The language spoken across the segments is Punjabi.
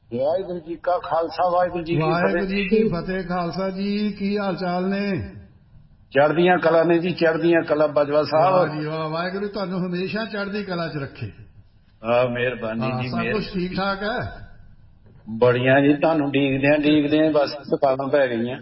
वाहिगुरू जी का खालसा वाहिगुरू जी की वाहिगुरू जी की फतेह। फतेह। खालसा जी की हाल चाल ने? चढ़दियां कला ने जी, चढ़दियां कला बाजवा वाह साहब। जी वाह। वाहिगुरू ਤੁਹਾਨੂੰ हमेशा चढ़दी कला च रखे। मेहरबानी हाँ, जी, सब कुछ ठीक ठाक है। बड़िया जी। ਤੁਹਾਨੂੰ ਡੀਕਦਿਆਂ बस दुकानां पै गईयां।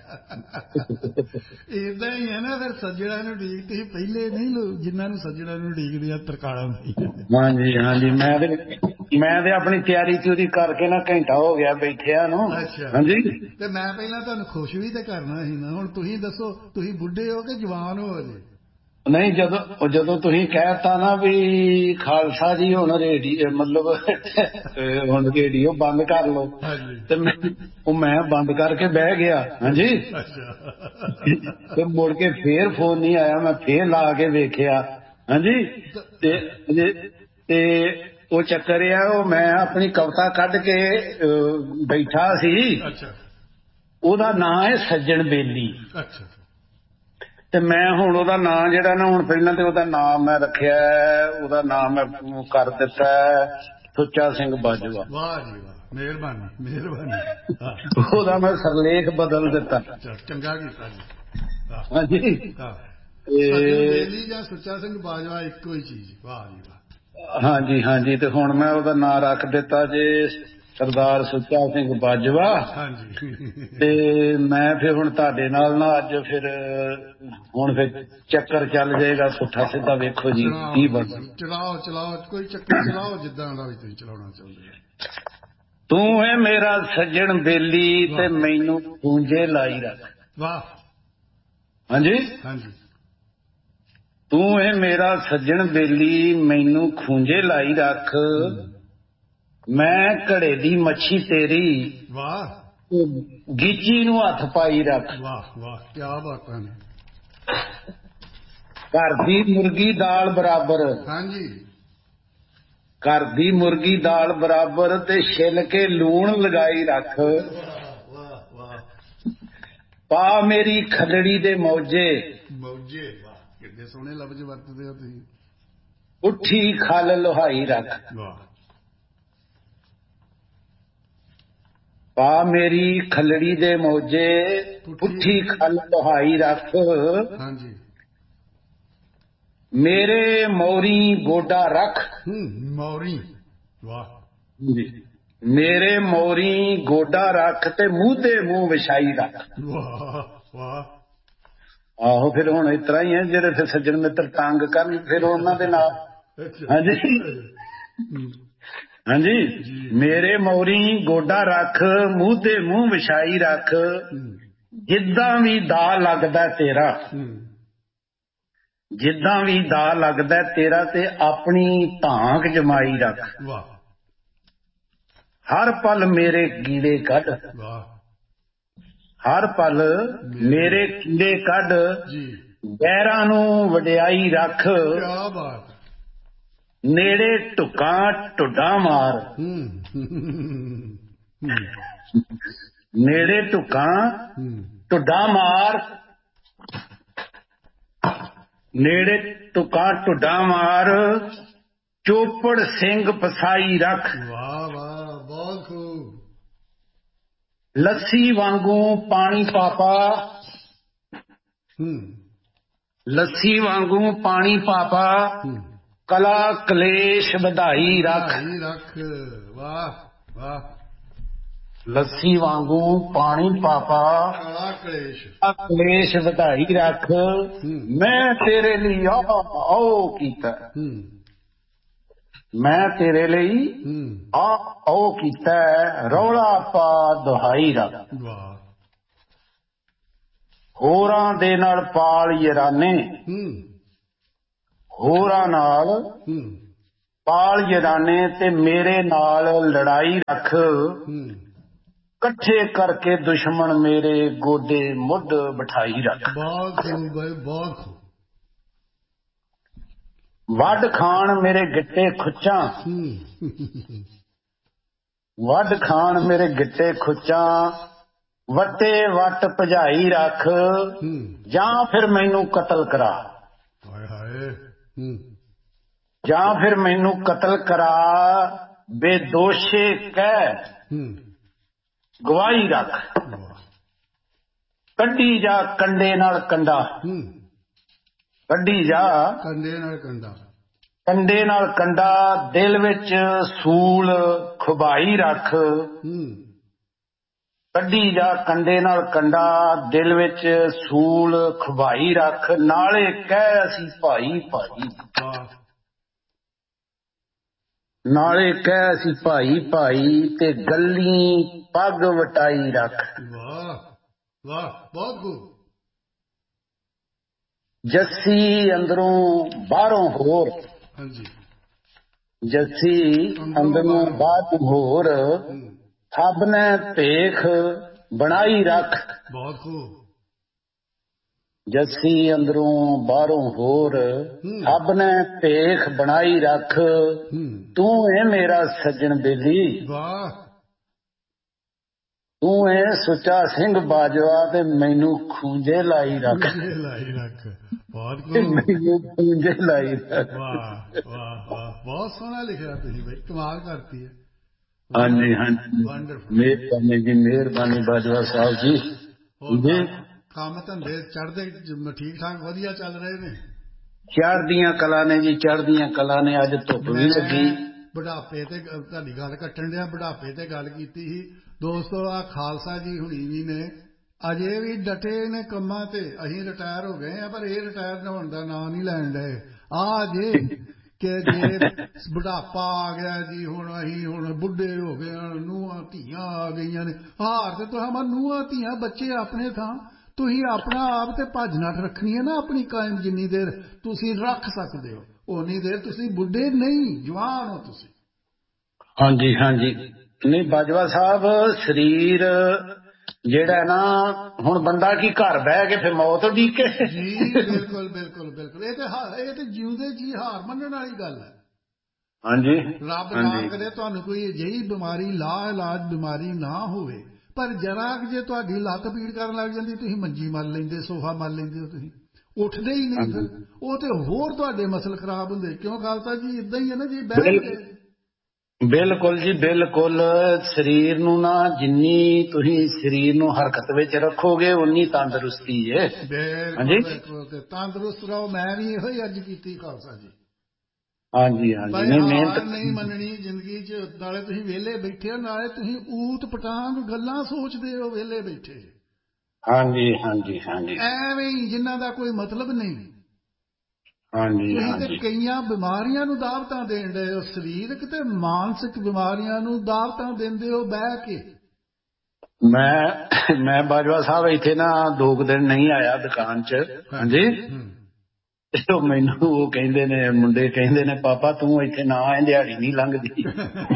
इदा ही है ना, फिर सज्जड़ा ਡੀਕਦੇ ਸੀ पहले नहीं लोग, जिन्होंने सज्जड़ा ਡੀਕਦੇ ਆ तरकाड़ा में। हाँ जी हाँ जी। मैं ते अपनी तैयारी त्यूरी करके ना घंटा हो गया बैठिया नू। अच्छा, हाँ जी। ਤੇ ਮੈਂ ਪਹਿਲਾਂ ਤੁਹਾਨੂੰ ਖੁਸ਼ ਵੀ ਤੇ ਕਰਨਾ ਸੀ ਨਾ। ਹੁਣ ਤੁਸੀਂ ਦੱਸੋ, ਤੁਸੀਂ ਬੁੱਢੇ ਹੋ ਕਿ ਜਵਾਨ ਹੋ ਅਜੇ? नहीं, जदों तुसीं कहता ना भी खालसा जी हुण मतलब हुण रेडियो बंद कर लो, ਹਾਂਜੀ। ते मैं बंद करके बह गया। हाँ जी। ਅੱਛਾ। ते मुड़ के फिर फोन नहीं आया, मैं फिर ला के वेखिया। हाँ जी। ते ते ਉਹ ਚੱਕਰ ਆ, ਉਹ ਮੈਂ ਆਪਣੀ ਕਵਿਤਾ ਕੱਢ ਕੇ ਬੈਠਾ ਸੀ। ਅੱਛਾ ਉਹਦਾ ਨਾਂ ਹੈ ਸੱਜਣ ਬੇਲੀ। ਅੱਛਾ। ਤੇ ਮੈਂ ਹੁਣ ਉਹਦਾ ਨਾਂ ਜਿਹੜਾ ਨਾ, ਹੁਣ ਪਹਿਲਾਂ ਤੇ ਉਹਦਾ ਨਾਮ ਮੈਂ ਰੱਖਿਆ, ਉਹਦਾ ਨਾਮ ਮੈਂ ਕਰ ਦਿੱਤਾ ਸੁੱਚਾ ਸਿੰਘ ਬਾਜਵਾ। ਵਾਹ ਜੀ ਵਾਹ, ਮਿਹਰਬਾਨੀ ਮਿਹਰਬਾਨੀ। ਉਹਦਾ ਮੈਂ ਸਰਲੇਖ ਬਦਲ ਦਿੱਤਾ। ਚੰਗਾ ਕੀਤਾ ਜੀ। ਹਾਂਜੀ। ਸੱਜਣ ਬੇਲੀ ਜਾਂ ਸੁੱਚਾ ਸਿੰਘ ਬਾਜਵਾ ਇੱਕੋ ਹੀ ਚੀਜ਼। ਵਾਹ ਜੀ ਵਾਹ। ਹਾਂਜੀ ਹਾਂਜੀ। ਤੇ ਹੁਣ ਮੈਂ ਉਹਦਾ ਨਾਂ ਰੱਖ ਦਿੱਤਾ ਜੇ ਸਰਦਾਰ ਸੁੱਚਾ ਸਿੰਘ ਬਾਜਵਾ। ਹਾਂਜੀ। ਤੇ ਮੈਂ ਫਿਰ ਹੁਣ ਤੁਹਾਡੇ ਨਾਲ ਨਾ ਅੱਜ ਫਿਰ ਹੁਣ ਫਿਰ ਚੱਕਰ ਚੱਲ ਜਾਏਗਾ ਪੁੱਠਾ ਸਿੱਧਾ। ਵੇਖੋ ਜੀ ਕੀ ਬਣਦਾ। ਚਲਾਓ ਚਲਾਓ, ਕੋਈ ਚੱਕਰ ਚਲਾਓ ਜਿੱਦਾਂ ਦਾ ਵੀ ਤੁਸੀਂ ਚਲਾਉਣਾ ਚਾਹੁੰਦੇ ਹੋ। ਤੂੰ ਹੈ ਮੇਰਾ ਸੱਜਣ ਬੇਲੀ ਤੇ ਮੈਨੂੰ ਖੂੰਜੇ ਲਾਈ ਰੱਖ। ਵਾਹ। ਹਾਂਜੀ ਹਾਂਜੀ। ਤੂੰ ਹੈ ਮੇਰਾ ਸੱਜਣ ਬੇਲੀ ਮੈਨੂੰ ਖੂੰਜੇ ਲਾਈ ਰੱਖ। ਮੈਂ ਘੜੇ ਦੀ ਮੱਛੀ ਤੇਰੀ, ਵਾਹ। ਗੀਚੀ ਨੂੰ ਹੱਥ ਪਾਈ ਰੱਖ। ਵਾਹ ਵਾਹ, ਕੀ ਬਾਤਾਂ ਨੇ। ਘਰ ਦੀ ਮੁਰਗੀ ਦਾਲ ਬਰਾਬਰ। ਹਾਂਜੀ। ਘਰ ਦੀ ਮੁਰਗੀ ਦਾਲ ਬਰਾਬਰ ਤੇ ਛਿੱਲ ਕੇ ਲੂਣ ਲਗਾਈ ਰੱਖ। ਵਾਹ ਵਾਹ। ਪਾ ਮੇਰੀ ਖੱਲੜੀ ਦੇ ਮੌਜੇ। ਮੌਜੇ, ਵਾਹ, ਕਿੰਨੇ ਸੋਹਣੇ ਲਫ਼ਜ਼ ਵਰਤਦੇ ਹੋ ਤੁਸੀਂ। ਪੁੱਠੀ ਖੱਲ ਲੋਹਾਈ ਰੱਖ। ਵਾਹ। ਪਾ ਮੇਰੀ ਖੱਲੜੀ ਦੇ ਮੌਜੇ, ਪੁੱਠੀ ਖੱਲ ਲੋਹਾਈ ਰੱਖ। ਹਾਂਜੀ। ਮੇਰੇ ਮੋਰੀ ਗੋਡਾ ਰੱਖ। ਮੌਰੀ, ਵਾਹ। ਮੇਰੇ ਮੋਰੀ ਗੋਡਾ ਰੱਖ ਤੇ ਮੂੰਹ ਤੇ ਮੂੰਹ ਵਿਛਾਈ ਰੱਖ। ਵਾਹ ਵਾਹ। ਆਹੋ, ਫਿਰ ਹੁਣ ਇਸ ਤਰ੍ਹਾਂ ਹੀ ਹੈ, ਜਿਹੜੇ ਫਿਰ ਸੱਜਣ ਮਿੱਤਰ ਤੰਗ ਕਰਨ ਫਿਰ ਉਹਨਾਂ ਦੇ ਨਾਲ। ਹਾਂਜੀ ਹਾਂਜੀ। ਮੇਰੇ ਮੋਰੀ ਗੋਡਾ ਰੱਖ, ਮੂੰਹ ਤੇ ਮੂੰਹ ਵਿਛਾਈ ਰੱਖ। ਜਿੱਦਾਂ ਵੀ ਦਾ ਲੱਗਦਾ ਤੇਰਾ, ਜਿੱਦਾਂ ਵੀ ਦਾ ਲੱਗਦਾ ਤੇਰਾ, ਤੇ ਆਪਣੀ ਧਾਂਕ ਜਮਾਈ ਰੱਖ। ਵਾਹ। ਹਰ ਪਲ ਮੇਰੇ ਕੀੜੇ ਕੱਢ। ਵਾਹ। ਹਰ ਪਲ ਮੇਰੇ ਕੀੜੇ ਕੱਢ। ਗੈਰਾਂ ਨੂੰ ਵਡਿਆਈ ਰੱਖ। ਕਿਆ ਬਾਤ। ਨੇੜੇ ਢੁੱਕਾਂ ਢੁੱਡਾਂ ਮਾਰ। ਨੇੜੇ ਢੁੱਕਾਂ ਢੁੱਡਾਂ ਮਾਰ। ਨੇੜੇ ਢੁੱਕਾਂ ਢੁੱਡਾਂ ਮਾਰ। ਚੋਪੜ ਸਿੰਘ ਫਸਾਈ ਰੱਖ। ਵਾਹ ਵਾਹ, ਬਹੁਤ ਖੂਬ। ਲੱਸੀ ਵਾਂਗੂ ਪਾਣੀ ਪਾਪਾ। ਲੱਸੀ ਵਾਂਗੂ ਪਾਣੀ ਪਾਪਾ। ਕਲਾ ਕਲੇਸ਼ ਵਧਾਈ ਰੱਖ। ਰੱਖ, ਵਾਹ ਵਾਹ। ਲੱਸੀ ਵਾਂਗੂ ਪਾਣੀ ਪਾਪਾ। ਕਲਾ ਕਲੇਸ਼ ਕਲੇਸ਼ ਵਧਾਈ ਰੱਖ। ਮੈਂ ਤੇਰੇ ਲਈ ਆਓ ਕੀਤਾ। ਮੈਂ ਤੇਰੇ ਲਈ ਆਓ ਕੀਤਾ। ਰੌਲਾ ਪਾ ਦੁਹਾਈ ਰੱਖ। ਵਾਹ। ਹੋਰਾਂ ਦੇ ਨਾਲ ਪਾਲ ਯਰਾਨੇ। ਹੋਰਾਂ ਨਾਲ ਪਾਲ ਯਰਾਨੇ ਤੇ ਮੇਰੇ ਨਾਲ ਲੜਾਈ ਰੱਖ। ਇਕੱਠੇ ਕਰਕੇ ਦੁਸ਼ਮਣ ਮੇਰੇ ਗੋਡੇ ਮੁੱਢ ਬਿਠਾਈ ਰੱਖ। ਬਹੁਤ ਖੂਬ ਹੈ, ਬਹੁਤ ਖੂਬ। ਵੱਢ ਖਾਣ ਮੇਰੇ ਗਿੱਟੇ ਖੁੱਚਾਂ। ਵੱਢ ਖਾਣ ਮੇਰੇ ਗਿੱਟੇ ਖੁੱਚਾਂ। ਵੱਟੇ ਵੱਟ ਭਜਾਈ ਰੱਖ। ਜਾਂ ਫਿਰ ਮੈਨੂੰ ਕਤਲ ਕਰਾ। ਹਾਏ ਹਾਏ। ਜਾਂ ਫਿਰ ਮੈਨੂੰ ਕਤਲ ਕਰਾ। ਬੇਦੋਸ਼ੇ ਕਹਿ ਗਵਾਹੀ ਰੱਖ, ਕੱਢੀ ਜਾ ਕੰਡੇ ਨਾਲ ਕੰਡਾ, ਕੱਢੀ ਜਾ ਕੰਡੇ ਨਾਲ ਕੰਡਾ, ਕੰਡੇ ਨਾਲ ਕੰਡਾ, ਦਿਲ ਵਿੱਚ ਸੂਲ ਖੁਬਾਈ ਰੱਖ, ਕੱਢੀ ਜਾ ਕੰਡੇ ਨਾਲ ਕੰਡਾ, ਦਿਲ ਵਿੱਚ ਸੂਲ ਖੁਬਾਈ ਰੱਖ, ਨਾਲੇ ਕਹਿ ਅਸੀਂ ਭਾਈ ਭਾਈ, ਨਾਲੇ ਕਹਿ ਅਸੀਂ ਭਾਈ ਭਾਈ, ਤੇ ਗੱਲੀ ਪੱਗ ਵਟਾਈ ਰੱਖ। ਵਾਹ ਵਾਹ, ਬਹੁਤ ਖੂਬ। ਜੱਸੀ ਅੰਦਰੋਂ ਬਾਹਰੋਂ ਹੋਰ, ਹਾਂਜੀ, ਜੱਸੀ ਅੰਦਰੋਂ ਬਾਹਰੋਂ ਹੋਰ, ਸਭ ਨੇ ਭੇਖ ਬਣਾਈ ਰੱਖ। ਬਹੁਤ ਖੂਬ। ਜੱਸੀ ਅੰਦਰੋਂ ਬਾਹਰੋਂ ਹੋਰ, ਸਭ ਨੇ ਭੇਖ ਬਣਾਈ ਰੱਖ, ਤੂੰ ਏ ਮੇਰਾ ਸੱਜਣ ਬੇਲੀ, ਵਾਹ, ਤੂੰ ਏ ਸੁੱਚਾ ਸਿੰਘ ਬਾਜਵਾ, ਤੇ ਮੈਨੂੰ ਖੂੰਜੇ ਲਾਈ ਰੱਖ, ਲਾਈ ਰੱਖ। ਬਹੁਤ ਮੈਨੂੰ ਖੂੰਜੇ ਲਾਈ ਰੱਖ। ਵਾਹ ਵਾਹ ਵਾਹ, ਬਹੁਤ ਸੋਹਣਾ ਲਿਖਿਆ ਤੁਸੀਂ ਬਈ, ਕਮਾਲ ਕਰਤੀ ਹੈ। ਹਾਂਜੀ ਹਾਂਜੀ, ਮਿਹਰਬਾਨੀ ਜੀ, ਮਿਹਰਬਾਨੀ ਬਾਜਵਾ ਸਾਹਿਬ ਜੀ। ਜੀ ਕੰਮ ਧੰਦੇ ਚੜ੍ਹਦੇ ਠੀਕ ਠਾਕ ਵਧੀਆ ਚੱਲ ਰਹੇ ਨੇ? ਚੜ੍ਹਦੀਆਂ ਕਲਾ ਨੇ ਜੀ, ਚੜ੍ਹਦੀਆਂ ਕਲਾ ਨੇ। ਅੱਜ ਧੁੱਪ ਵੀ ਲੱਗੀ। ਬੁਢਾਪੇ ਤੇ ਤੁਹਾਡੀ ਗੱਲ ਕੱਟਣ ਡਿਆ, ਬੁਢਾਪੇ ਤੇ ਗੱਲ ਕੀਤੀ ਸੀ ਦੋਸਤੋ। ਆ ਖਾਲਸਾ ਜੀ ਹੁਣੀ ਵੀ ਨੇ ਅਜੇ ਵੀ ਡਟੇ ਨੇ ਕੰਮਾਂ ਤੇ। ਅਸੀਂ ਰਿਟਾਇਰ ਹੋ ਗਏ ਆ, ਪਰ ਇਹ ਰਿਟਾਇਰ ਹੋਣ ਦਾ ਨਾਂ ਨਹੀਂ ਲੈਣ ਡਏ। ਆ ਜੇ ਕਿ ਜੇ ਬੁਢਾਪਾ ਆ ਗਿਆ ਜੀ, ਹੁਣ ਅਸੀਂ ਹੁਣ ਬੁੱਢੇ ਹੋ ਗਏ, ਨੂੰਹਾਂ ਧੀਆਂ ਆ ਗਈਆਂ ਨੇ। ਹਾਰ ਤੇ ਤੁਹਾਂ ਨੂੰਹਾਂ ਧੀਆਂ ਬੱਚੇ ਆਪਣੇ ਥਾਂ, ਤੁਸੀਂ ਆਪਣਾ ਆਪ ਤੇ ਭੱਜ ਨੱਠ ਰੱਖਣੀ ਹੈ ਨਾ ਆਪਣੀ ਕਾਇਮ। ਜਿੰਨੀ ਦੇਰ ਤੁਸੀਂ ਰੱਖ ਸਕਦੇ ਹੋ ਉਨੀ ਦੇਰ ਤੁਸੀਂ ਬੁੱਢੇ ਨਹੀਂ, ਜਵਾਨ ਹੋ ਤੁਸੀਂ। ਹਾਂਜੀ ਹਾਂਜੀ, ਨਹੀਂ ਬਾਜਵਾ ਸਾਹਿਬ, ਸਰੀਰ ਜਿਹੜਾ ਨਾ, ਹੁਣ ਬੰਦਾ ਕੀ ਘਰ ਬਹਿ ਕੇ ਫਿਰ ਮੌਤ ਉਡੀਕੇ? ਜੀ ਬਿਲਕੁਲ ਬਿਲਕੁਲ ਬਿਲਕੁਲ, ਇਹ ਤੇ ਜਿਉਂਦੇ ਜੀ ਹਾਰ ਮੰਨਣ ਵਾਲੀ ਗੱਲ ਹੈ। ਹਾਂਜੀ, ਰੱਬ ਨਾ ਕਰੇ ਤੁਹਾਨੂੰ ਕੋਈ ਅਜਿਹੀ ਬਿਮਾਰੀ, ਲਾ ਇਲਾਜ ਬਿਮਾਰੀ ਨਾ ਹੋਵੇ, ਪਰ ਜਰਾ ਜੇ ਤੁਹਾਡੀ ਲੱਤ ਪੀੜ ਕਰਨ ਲੱਗ ਜਾਂਦੀ, ਤੁਸੀਂ ਮੰਜੀ ਮੱਲ ਲੈਂਦੇ, ਸੋਫਾ ਮੱਲ ਲੈਂਦੇ ਹੋ, ਤੁਸੀਂ ਉੱਠਦੇ ਹੀ ਨਹੀਂ। ਫਿਰ ਉਹ ਤੇ ਹੋਰ ਤੁਹਾਡੇ ਮਸਲ ਖਰਾਬ ਹੁੰਦੇ। ਕਿਉਂ ਖਾਲਸਾ ਜੀ? ਇਦਾਂ ਹੀ ਹੈ ਨਾ ਜੀ, ਬਹਿ ਗਏ। ਬਿਲਕੁਲ ਜੀ ਬਿਲਕੁਲ। ਸਰੀਰ ਨੂੰ ਨਾ, ਜਿੰਨੀ ਤੁਸੀਂ ਸਰੀਰ ਨੂੰ ਹਰਕਤ ਵਿੱਚ ਰੱਖੋਗੇ ਉਨੀ ਤੰਦਰੁਸਤੀ ਹੈ। ਬਿਲਕੁਲ, ਤੰਦਰੁਸਤ ਰਹੋ। ਮੈਂ ਵੀ ਇਹੋ ਹੀ ਅੱਜ ਕੀਤੀ ਖਾਲਸਾ ਜੀ। ਹਾਂਜੀ ਹਾਂਜੀ, ਨਹੀਂ ਮਿਹਨਤ ਨਹੀਂ ਮੰਨਣੀ ਜ਼ਿੰਦਗੀ 'ਚ। ਨਾਲੇ ਤੁਸੀਂ ਵਿਹਲੇ ਬੈਠੇ ਹੋ, ਨਾਲੇ ਤੁਸੀਂ ਊਤ ਪਟਾਂਗ ਗੱਲਾਂ ਸੋਚਦੇ ਹੋ ਵਿਹਲੇ ਬੈਠੇ। ਹਾਂਜੀ ਹਾਂਜੀ ਹਾਂਜੀ, ਐਵੇਂ ਹੀ ਜਿਨ੍ਹਾਂ ਦਾ ਕੋਈ ਮਤਲਬ ਨਹੀਂ। ਹਾਂਜੀ ਤੁਸੀਂ ਤੇ ਹਾਂਜੀ, ਕਈਆਂ ਬਿਮਾਰੀਆਂ ਨੂੰ ਦਾਵਤਾਂ ਦੇਣ ਡਏ ਹੋ, ਸਰੀਰਕ ਤੇ ਮਾਨਸਿਕ ਬਿਮਾਰੀਆਂ ਨੂੰ ਦਾਵਤਾਂ ਦਿੰਦੇ ਹੋ ਬਹਿ ਕੇ। ਮੈਂ ਬਾਜਵਾ ਸਾਹਿਬ ਇੱਥੇ ਨਾ 2 ਦਿਨ ਨਹੀਂ ਆਇਆ ਦੁਕਾਨ 'ਚ। ਹਾਂਜੀ, ਮੈਨੂੰ ਉਹ ਕਹਿੰਦੇ ਨੇ, ਮੁੰਡੇ ਕਹਿੰਦੇ ਨੇ, ਪਾਪਾ ਤੂੰ ਇੱਥੇ ਨਾ ਆਏ, ਦਿਹਾੜੀ ਨਹੀਂ ਲੰਘਦੀ।